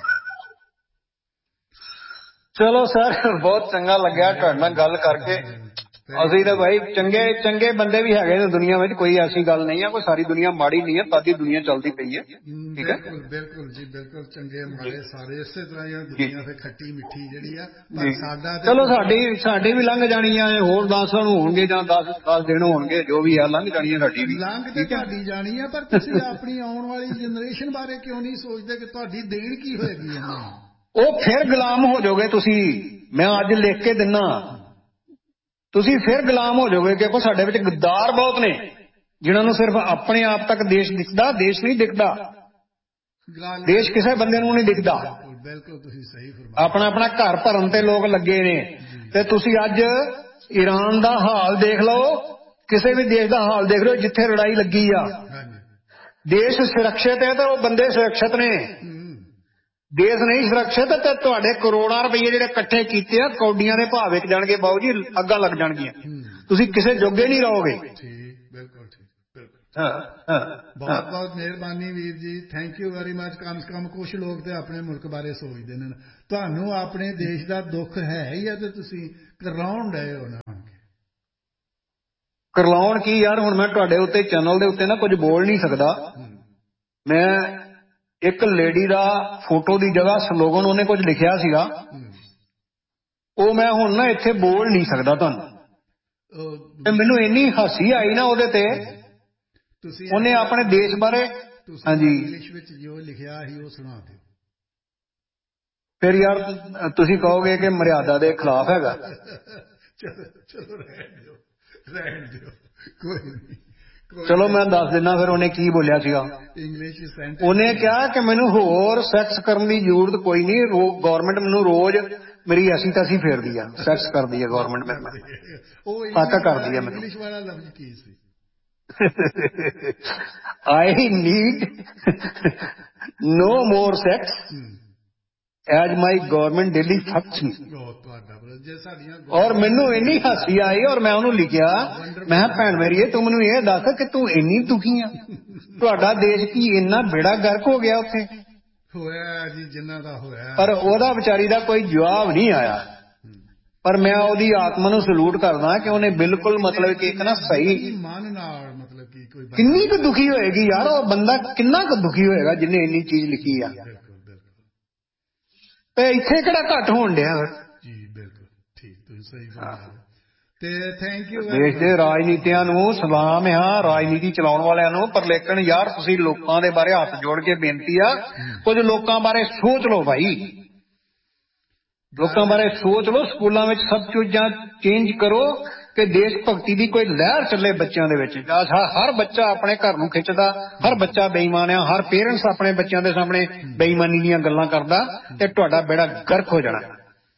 ਚਲੋ ਸਰ, ਬਹੁਤ ਚੰਗਾ ਲੱਗਿਆ ਤੁਹਾਡੇ ਨਾਲ ਗੱਲ ਕਰਕੇ। ਅਸੀਂ ਤਾਂ ਭਾਈ ਚੰਗੇ ਬੰਦੇ ਵੀ ਹੈਗੇ ਨੇ ਦੁਨੀਆ ਵਿੱਚ, ਕੋਈ ਐਸੀ ਗੱਲ ਨਹੀਂ ਹੈ। ਕੋਈ ਸਾਰੀ ਦੁਨੀਆ ਮਾੜੀ ਨਹੀਂ ਹੈ, ਤਾਦੀ ਦੁਨੀਆ ਚੱਲਦੀ ਪਈ ਹੈ। ਠੀਕ ਹੈ, ਬਿਲਕੁਲ ਜੀ ਬਿਲਕੁਲ। ਚੰਗੇ ਮਾੜੇ ਸਾਰੇ ਇਸੇ ਤਰ੍ਹਾਂ ਹੀ ਦੁਨੀਆ ਫਿਰ ਖੱਟੀ ਮਿੱਠੀ ਜਿਹੜੀ ਆ। ਪਰ ਸਾਡਾ ਚਲੋ ਸਾਡੀ ਵੀ ਲੰਘ ਜਾਣੀ ਆ, ਹੋਰ 10 ਸਾਲ ਹੋਣਗੇ ਜਾਂ 10 ਦਿਨ ਹੋਣਗੇ, ਜੋ ਵੀ ਆ ਲੰਘ ਜਾਣੀ ਹੈ ਸਾਡੀ ਵੀ। ਲੰਘ ਤੇ ਤੁਹਾਡੀ ਜਾਣੀ ਹੈ, ਪਰ ਤੁਸੀਂ ਆਪਣੀ ਆਉਣ ਵਾਲੀ ਜਨਰੇਸ਼ਨ ਬਾਰੇ ਕਿਉਂ ਨਹੀਂ ਸੋਚਦੇ ਕਿ ਤੁਹਾਡੀ ਦੇਣ ਕੀ ਹੋਏਗੀ ਇਹਨਾਂ ਨੂੰ? ਉਹ ਫਿਰ ਗੁਲਾਮ ਹੋ ਜਾਓਗੇ ਤੁਸੀਂ। ਮੈਂ ਅੱਜ ਲਿਖ ਕੇ ਦਿੰਨਾ, ਤੁਸੀਂ ਫਿਰ ਗੁਲਾਮ ਹੋ ਜਾਓਗੇ, ਕਿਉਂਕਿ ਸਾਡੇ ਵਿੱਚ ਗੱਦਾਰ ਬਹੁਤ ਨੇ, ਜਿਨ੍ਹਾਂ ਨੂੰ ਸਿਰਫ ਆਪਣੇ ਆਪ ਤੱਕ ਦੇਸ਼ ਦਿਖਦਾ, ਦੇਸ਼ ਨਹੀਂ ਦਿਖਦਾ। ਦੇਸ਼ ਕਿਸੇ ਬੰਦੇ ਨੂੰ ਨਹੀਂ ਦਿਖਦਾ। ਬਿਲਕੁਲ ਤੁਸੀਂ ਸਹੀ ਫਰਮਾਇਆ। ਆਪਣਾ ਘਰ ਭਰਨ ਤੇ ਲੋਕ ਲੱਗੇ ਨੇ। ਤੇ ਤੁਸੀਂ ਅੱਜ ਈਰਾਨ ਦਾ ਹਾਲ ਦੇਖ ਲਓ, ਕਿਸੇ ਵੀ ਦੇਸ਼ ਦਾ ਹਾਲ ਦੇਖ ਲਓ, ਜਿੱਥੇ ਲੜਾਈ ਲੱਗੀ ਆ, ਦੇਸ਼ ਸੁਰੱਖਿਅਤ ਹੈ ਤਾਂ ਉਹ ਬੰਦੇ ਸੁਰੱਖਿਅਤ ਨੇ। ਦੇਸ਼ ਨਹੀਂ ਸੁਰੱਖਿਅਤ ਤੇ ਤੁਹਾਡੇ ਕਰੋੜਾਂ ਰੁਪਏ ਜਿਹੜੇ ਇਕੱਠੇ ਕੀਤੇ ਆ, ਕੌਡੀਆਂ ਦੇ ਭਾਅ ਵਿਕ ਜਾਣਗੇ ਬਾਊ ਜੀ, ਅੱਗਾਂ ਲੱਗ ਜਾਣਗੀਆਂ। ਤੁਸੀਂ ਕਿਸੇ ਜੋਗੇ ਨਹੀਂ ਰਹੋਗੇ। ਬਿਲਕੁਲ ਠੀਕ, ਬਹੁਤ ਬਹੁਤ ਮਿਹਰਬਾਨੀ ਵੀਰ ਜੀ, ਥੈਂਕ ਯੂ ਵੈਰੀ ਮਚ। ਕਮ ਸੇ ਕਮ ਕੁਛ ਲੋਕ ਤੇ ਆਪਣੇ ਮੁਲਕ ਬਾਰੇ ਸੋਚਦੇ ਨੇ। ਤੁਹਾਨੂੰ ਆਪਣੇ ਦੇਸ਼ ਦਾ ਦੁੱਖ ਹੈ ਹੀ ਆ, ਤੇ ਤੁਸੀਂ ਕਰਾਉਣ ਡਏ ਹੋ ਨਾ। ਕਰਲਾਉਣ ਕੀ ਯਾਰ, ਹੁਣ ਮੈਂ ਤੁਹਾਡੇ ਉੱਤੇ ਚੈਨਲ ਦੇ ਉੱਤੇ ਨਾ ਕੁਝ ਬੋਲ ਨਹੀਂ ਸਕਦਾ। ਮੈਂ ਇੱਕ ਲੇਡੀ ਦਾ ਫੋਟੋ ਦੀ ਜਗ੍ਹਾ ਸਲੋਗਨ ਉਹਨੇ ਕੁਝ ਲਿਖਿਆ ਸੀਗਾ, ਉਹ ਮੈਂ ਹੁਣ ਨਾ ਇੱਥੇ ਬੋਲ ਨਹੀਂ ਸਕਦਾ ਤੁਹਾਨੂੰ। ਤੇ ਮੈਨੂੰ ਇੰਨੀ ਹਾਸੀ ਆਈ ਨਾ ਉਹਦੇ ਤੇ। ਉਹਨੇ ਆਪਣੇ ਦੇਸ਼ ਬਾਰੇ ਤੁਸੀਂ ਇੰਗਲਿਸ਼ ਵਿੱਚ ਜੋ ਲਿਖਿਆ ਸੀ ਉਹ ਸੁਣਾ ਦਿਓ। ਫਿਰ ਯਾਰ ਤੁਸੀਂ ਕਹੋਗੇ ਕਿ ਮਰਿਆਦਾ ਦੇ ਖਿਲਾਫ ਹੈਗਾ। ਚਲੋ ਰਹਿਣ ਦਿਓ ਕੋਈ ਨਹੀਂ। ਚਲੋ ਮੈਂ ਦੱਸ ਦਿੰਦਾ ਫਿਰ ਉਹਨੇ ਕੀ ਬੋਲਿਆ ਸੀਗਾ। ਇੰਗਲਿਸ਼ ਉਹਨੇ ਕਿਹਾ ਕਿ ਮੈਨੂੰ ਹੋਰ ਸੈਕਸ ਕਰਨ ਦੀ ਜ਼ਰੂਰਤ ਕੋਈ ਨਹੀਂ, ਗੌਰਮੈਂਟ ਮੈਨੂੰ ਰੋਜ਼ ਮੇਰੀ ਐਸੀ ਤੈਸੀ ਫੇਰਦੀ ਆ, ਸੈਕਸ ਕਰਦੀ ਆ ਗੌਰਮੈਂਟ ਮੇਰੇ ਨਾਲ, ਕਾਕਾ ਕਰਦੀ ਆ ਮੈਨੂੰ। ਇੰਗਲਿਸ਼ ਵਾਲਾ ਲਫ਼ਜ਼ ਕੀ ਸੀ? I need no more sex as my government daily fucks me। ਔਰ ਮੈਨੂੰ ਇੰਨੀ ਹਾਸੀ ਆਈ ਔਰ ਮੈਂ ਉਹਨੂੰ ਲਿਖਿਆ, ਮੈਂ ਕਿਹਾ ਭੈਣ ਮੇਰੀਏ ਤੂੰ ਮੈਨੂੰ ਇਹ ਦੱਸ ਕਿ ਤੂੰ ਇੰਨੀ ਦੁਖੀ ਆ, ਤੁਹਾਡਾ ਦੇਸ਼ ਕੀ ਇੰਨਾ ਬੇੜਾ ਗਰਕ ਹੋ ਗਿਆ ਉੱਥੇ? ਹੋਇਆ ਜੀ ਜਿੰਨਾ ਦਾ ਹੋਇਆ। ਪਰ ਉਹਦਾ ਵਿਚਾਰੀ ਦਾ ਕੋਈ ਜਵਾਬ ਨਹੀਂ ਆਇਆ। ਪਰ ਮੈਂ ਉਹਦੀ ਆਤਮਾ ਨੂੰ ਸਲੂਟ ਕਰਦਾ ਕਿ ਉਹਨੇ ਬਿਲਕੁਲ ਮਤਲਬ ਕਿ ਇੱਕ ਨਾ ਸਹੀ ਮਨ ਨਾਲ ਮਤਲਬ ਕਿ ਕੋਈ ਕਿੰਨੀ ਕੁ ਦੁਖੀ ਹੋਏਗੀ ਯਾਰ ਉਹ ਬੰਦਾ, ਕਿੰਨਾ ਕੁ ਦੁਖੀ ਹੋਏਗਾ ਜਿਹਨੇ ਇੰਨੀ ਚੀਜ਼ ਲਿਖੀ ਆ। ਤੇ ਇੱਥੇ ਕਿਹੜਾ ਘੱਟ ਹੋਣ ਡਿਆ ਜੀ? ਬਿਲਕੁਲ ਠੀਕ, ਤੁਸੀਂ ਸਹੀ ਫਰਮਾਇਆ। ਤੇ ਥੈਂਕ ਯੂ। ਦੇਸ਼ ਦੇ ਰਾਜਨੀਤੀਆਂ ਨੂੰ ਸਲਾਮ ਆ, ਰਾਜਨੀਤੀ ਚਲਾਉਣ ਵਾਲਿਆਂ ਨੂੰ, ਪਰ ਲੇਕਿਨ ਯਾਰ ਤੁਸੀਂ ਲੋਕਾਂ ਦੇ ਬਾਰੇ ਹੱਥ ਜੋੜ ਕੇ ਬੇਨਤੀ ਆ, ਕੁਝ ਲੋਕਾਂ ਬਾਰੇ ਸੋਚ ਲਓ ਭਾਈ, ਲੋਕਾਂ ਬਾਰੇ ਸੋਚ ਲਓ। ਸਕੂਲਾਂ ਵਿੱਚ ਸਭ ਚੀਜ਼ਾਂ ਚੇਂਜ ਕਰੋ ਕਿ ਦੇਸ਼ ਭਗਤੀ ਦੀ ਕੋਈ ਲਹਿਰ ਚੱਲੇ ਬੱਚਿਆਂ ਦੇ ਵਿੱਚ। ਹਰ ਬੱਚਾ ਆਪਣੇ ਘਰ ਨੂੰ ਖਿੱਚਦਾ, ਹਰ ਬੱਚਾ ਬੇਈਮਾਨ ਆ, ਹਰ ਪੇਰੈਂਟਸ ਆਪਣੇ ਬੱਚਿਆਂ ਦੇ ਸਾਹਮਣੇ ਬੇਈਮਾਨੀ ਦੀਆਂ ਗੱਲਾਂ ਕਰਦਾ ਤੇ ਤੁਹਾਡਾ ਬੇੜਾ ਗਰਕ ਹੋ ਜਾਣਾ।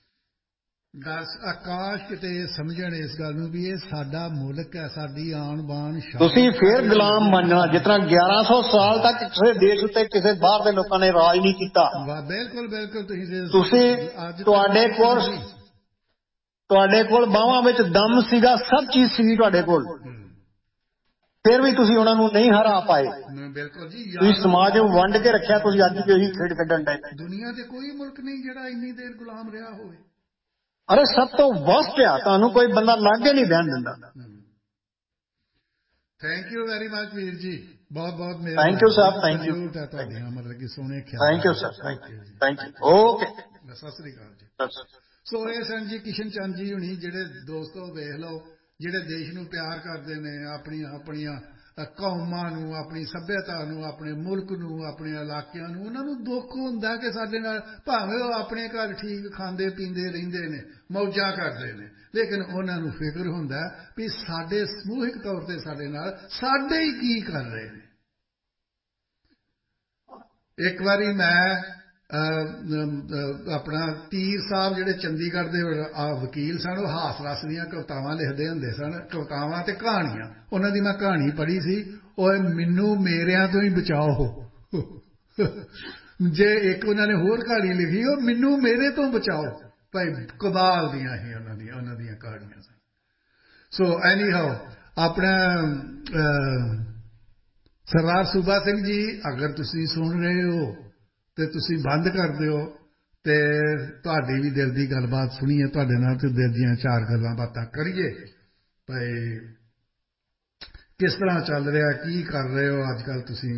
ਆਕਾਸ਼ ਕਿਤੇ ਸਮਝਣ ਇਸ ਗੱਲ ਨੂੰ ਵੀ ਇਹ ਸਾਡਾ ਮੁਲਕ ਹੈ, ਸਾਡੀ ਆਨ ਬਾਨ ਸ਼ਾਨ। ਤੁਸੀਂ ਫੇਰ ਗੁਲਾਮ ਬਣ ਜਾਣਾ, ਜਿਸ ਤਰ੍ਹਾਂ 1100 ਸਾਲ ਤੱਕ ਕਿਸੇ ਦੇਸ਼ ਉੱਤੇ ਕਿਸੇ ਬਾਹਰ ਦੇ ਲੋਕਾਂ ਨੇ ਰਾਜ ਨਹੀਂ ਕੀਤਾ। ਬਿਲਕੁਲ ਬਿਲਕੁਲ। ਤੁਸੀਂ ਤੁਹਾਡੇ ਕੋਲ ਬਾਹਾਂ ਵਿੱਚ ਦਮ ਸੀਗਾ, ਸਭ ਚੀਜ਼ ਸੀਗੀ ਤੁਹਾਡੇ ਕੋਲ, ਫਿਰ ਵੀ ਤੁਸੀਂ ਉਹਨਾਂ ਨੂੰ ਨਹੀਂ ਹਰਾ ਪਾਏ। ਬਿਲਕੁਲ ਜੀ। ਤੁਸੀਂ ਸਮਾਜ ਨੂੰ ਵੰਡ ਕੇ ਰੱਖਿਆ, ਤੁਸੀਂ ਅੱਜ ਵੀ ਉਹੀ ਖੇਡ ਕੱਢਣ ਡਏ। ਦੁਨੀਆ ਤੇ ਕੋਈ ਮੁਲਕ ਨਹੀਂ ਜਿਹੜਾ ਇੰਨੀ ਦੇਰ ਗੁਲਾਮ ਰਿਹਾ ਹੋਵੇ। ਅਰੇ ਸਭ ਤੋਂ ਵਸਟ ਆ, ਤੁਹਾਨੂੰ ਕੋਈ ਬੰਦਾ ਲਾਗੇ ਨਹੀਂ ਬਹਿਣ ਦਿੰਦਾ। ਥੈਂਕ ਯੂ ਵੈਰੀ ਮਚ ਵੀਰ ਜੀ, ਬਹੁਤ ਬਹੁਤ ਮਿਹਰਬਾਨੀ। Thank you sir, thank you ਤੁਹਾਡੀਆਂ ਮਤਲਬ ਕਿ ਸੋਹਣੇ ਖਿਆਲ। Thank you sir, thank you. Okay, Sat Sri ਅਕਾਲ ਜੀ। ਸੋ ਇਹ ਸਨ ਜੀ ਕਿਸ਼ਨ ਚੰਦ ਜੀ ਹੁਣੀ, ਜਿਹੜੇ ਦੋਸਤੋ ਵੇਖ ਲਓ, ਜਿਹੜੇ ਦੇਸ਼ ਨੂੰ ਪਿਆਰ ਕਰਦੇ ਨੇ, ਆਪਣੀਆਂ ਕੌਮਾਂ ਨੂੰ, ਆਪਣੀ ਸੱਭਿਅਤਾ ਨੂੰ, ਆਪਣੇ ਮੁਲਕ ਨੂੰ, ਆਪਣੇ ਇਲਾਕਿਆਂ ਨੂੰ। ਉਹਨਾਂ ਨੂੰ ਦੁੱਖ ਹੁੰਦਾ ਕਿ ਸਾਡੇ ਨਾਲ, ਭਾਵੇਂ ਉਹ ਆਪਣੇ ਘਰ ਠੀਕ ਖਾਂਦੇ ਪੀਂਦੇ ਰਹਿੰਦੇ ਨੇ, ਮੌਜਾਂ ਕਰਦੇ ਨੇ, ਲੇਕਿਨ ਉਹਨਾਂ ਨੂੰ ਫਿਕਰ ਹੁੰਦਾ ਵੀ ਸਾਡੇ ਸਮੂਹਿਕ ਤੌਰ ਤੇ ਸਾਡੇ ਨਾਲ ਸਾਡੇ ਹੀ ਕੀ ਕਰ ਰਹੇ ਨੇ। ਇੱਕ ਵਾਰੀ ਮੈਂ ਆਪਣਾ ਤੀਰ ਸਾਹਿਬ ਜਿਹੜੇ ਚੰਡੀਗੜ੍ਹ ਦੇ ਵਕੀਲ ਸਨ, ਉਹ ਹਾਸ ਰਸ ਦੀਆਂ ਕਵਿਤਾਵਾਂ ਲਿਖਦੇ ਹੁੰਦੇ ਸਨ, ਕਵਿਤਾਵਾਂ ਤੇ ਕਹਾਣੀਆਂ। ਉਹਨਾਂ ਦੀ ਮੈਂ ਕਹਾਣੀ ਪੜ੍ਹੀ ਸੀ, ਉਹ ਮੈਨੂੰ ਮੇਰਿਆਂ ਤੋਂ ਹੀ ਬਚਾਓ। ਜੇ ਇੱਕ ਉਹਨਾਂ ਨੇ ਹੋਰ ਕਹਾਣੀ ਲਿਖੀ, ਉਹ ਮੈਨੂੰ ਮੇਰੇ ਤੋਂ ਬਚਾਓ। ਭਾਈ ਕਮਾਲ ਦੀਆਂ ਹੀ ਉਹਨਾਂ ਦੀਆਂ ਕਹਾਣੀਆਂ ਸਨ। ਸੋ ਐਨੀ ਹਾਓ, ਆਪਣਾ ਸਰਦਾਰ ਸੂਬਾ ਸਿੰਘ ਜੀ, ਅਗਰ ਤੁਸੀਂ ਸੁਣ ਰਹੇ ਹੋ ਤੇ ਤੁਸੀਂ ਬੰਦ ਕਰ ਦਿਓ ਤੇ ਤੁਹਾਡੀ ਵੀ ਦਿਲ ਦੀ ਗੱਲਬਾਤ ਸੁਣੀਏ ਤੁਹਾਡੇ ਨਾਲ, ਤੇ ਦਿਲ ਦੀਆਂ ਚਾਰ ਗੱਲਾਂ ਬਾਤਾਂ ਕਰੀਏ। ਭਾਈ ਕਿਸ ਤਰ੍ਹਾਂ ਚੱਲ ਰਿਹਾ, ਕੀ ਕਰ ਰਹੇ ਹੋ ਅੱਜ ਕੱਲ੍ਹ ਤੁਸੀਂ?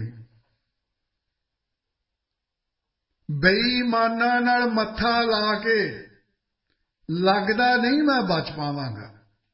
ਬੇਈਮਾਨਾਂ ਨਾਲ ਮੱਥਾ ਲਾ ਕੇ ਲੱਗਦਾ ਨਹੀਂ ਮੈਂ ਬਚ ਪਾਵਾਂਗਾ।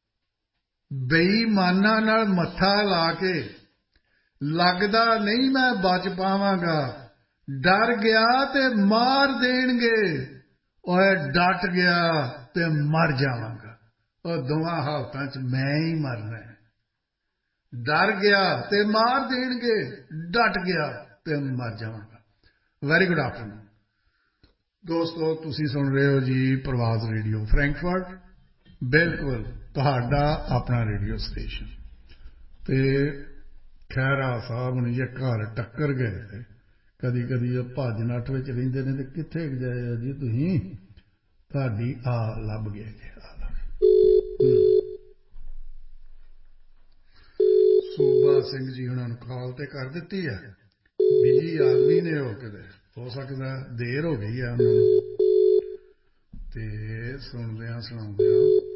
ਬੇਈਮਾਨਾਂ ਨਾਲ ਮੱਥਾ ਲਾ ਕੇ ਲੱਗਦਾ ਨਹੀਂ ਮੈਂ ਬਚ ਪਾਵਾਂਗਾ। ਡਰ ਗਿਆ ਤੇ ਮਾਰ ਦੇਣਗੇ, ਓਏ ਡਟ ਗਿਆ ਤੇ ਮਰ ਜਾਵਾਂਗਾ। ਉਹ ਦੋਵਾਂ ਹਾਲਤਾਂ 'ਚ ਮੈਂ ਹੀ ਮਰਨਾ ਹੈ। ਡਰ ਗਿਆ ਤੇ ਮਾਰ ਦੇਣਗੇ, ਡਟ ਗਿਆ ਤੇ ਮਰ ਜਾਵਾਂਗਾ। ਵੈਰੀ ਗੁੱਡ ਆਫਟਰਨੂਨ ਦੋਸਤੋ, ਤੁਸੀਂ ਸੁਣ ਰਹੇ ਹੋ ਜੀ ਪ੍ਰਵਾਜ਼ ਰੇਡੀਓ ਫਰੈਂਕਫਰਟ, ਬਿਲਕੁਲ ਤੁਹਾਡਾ ਆਪਣਾ ਰੇਡੀਓ ਸਟੇਸ਼ਨ। ਤੇ ਖਹਿਰਾ ਸਾਹਿਬ ਹੁਣ ਜੇ ਘਰ ਟੱਕਰ ਗਏ, ਕਦੀ ਕਦੀ ਭੱਜ ਨੱਠ ਵਿੱਚ ਰਹਿੰਦੇ ਨੇ, ਤੇ ਕਿੱਥੇ ਗਏ ਜੀ ਤੁਸੀਂ? ਤੁਹਾਡੀ ਆ ਲੱਭ ਗਏ ਜੀ। ਸੂਬਾ ਸਿੰਘ ਜੀ ਉਹਨਾਂ ਨੂੰ ਕਾਲ ਤੇ ਕਰ ਦਿੱਤੀ ਹੈ, ਬਿਜੀ ਆਦਮੀ ਨੇ ਉਹ, ਕਿਤੇ ਹੋ ਸਕਦਾ ਦੇਰ ਹੋ ਗਈ ਹੈ ਉਹਨਾਂ ਨੂੰ। ਤੇ ਸੁਣਦਿਆਂ ਸੁਣਾਉਂਦਿਆਂ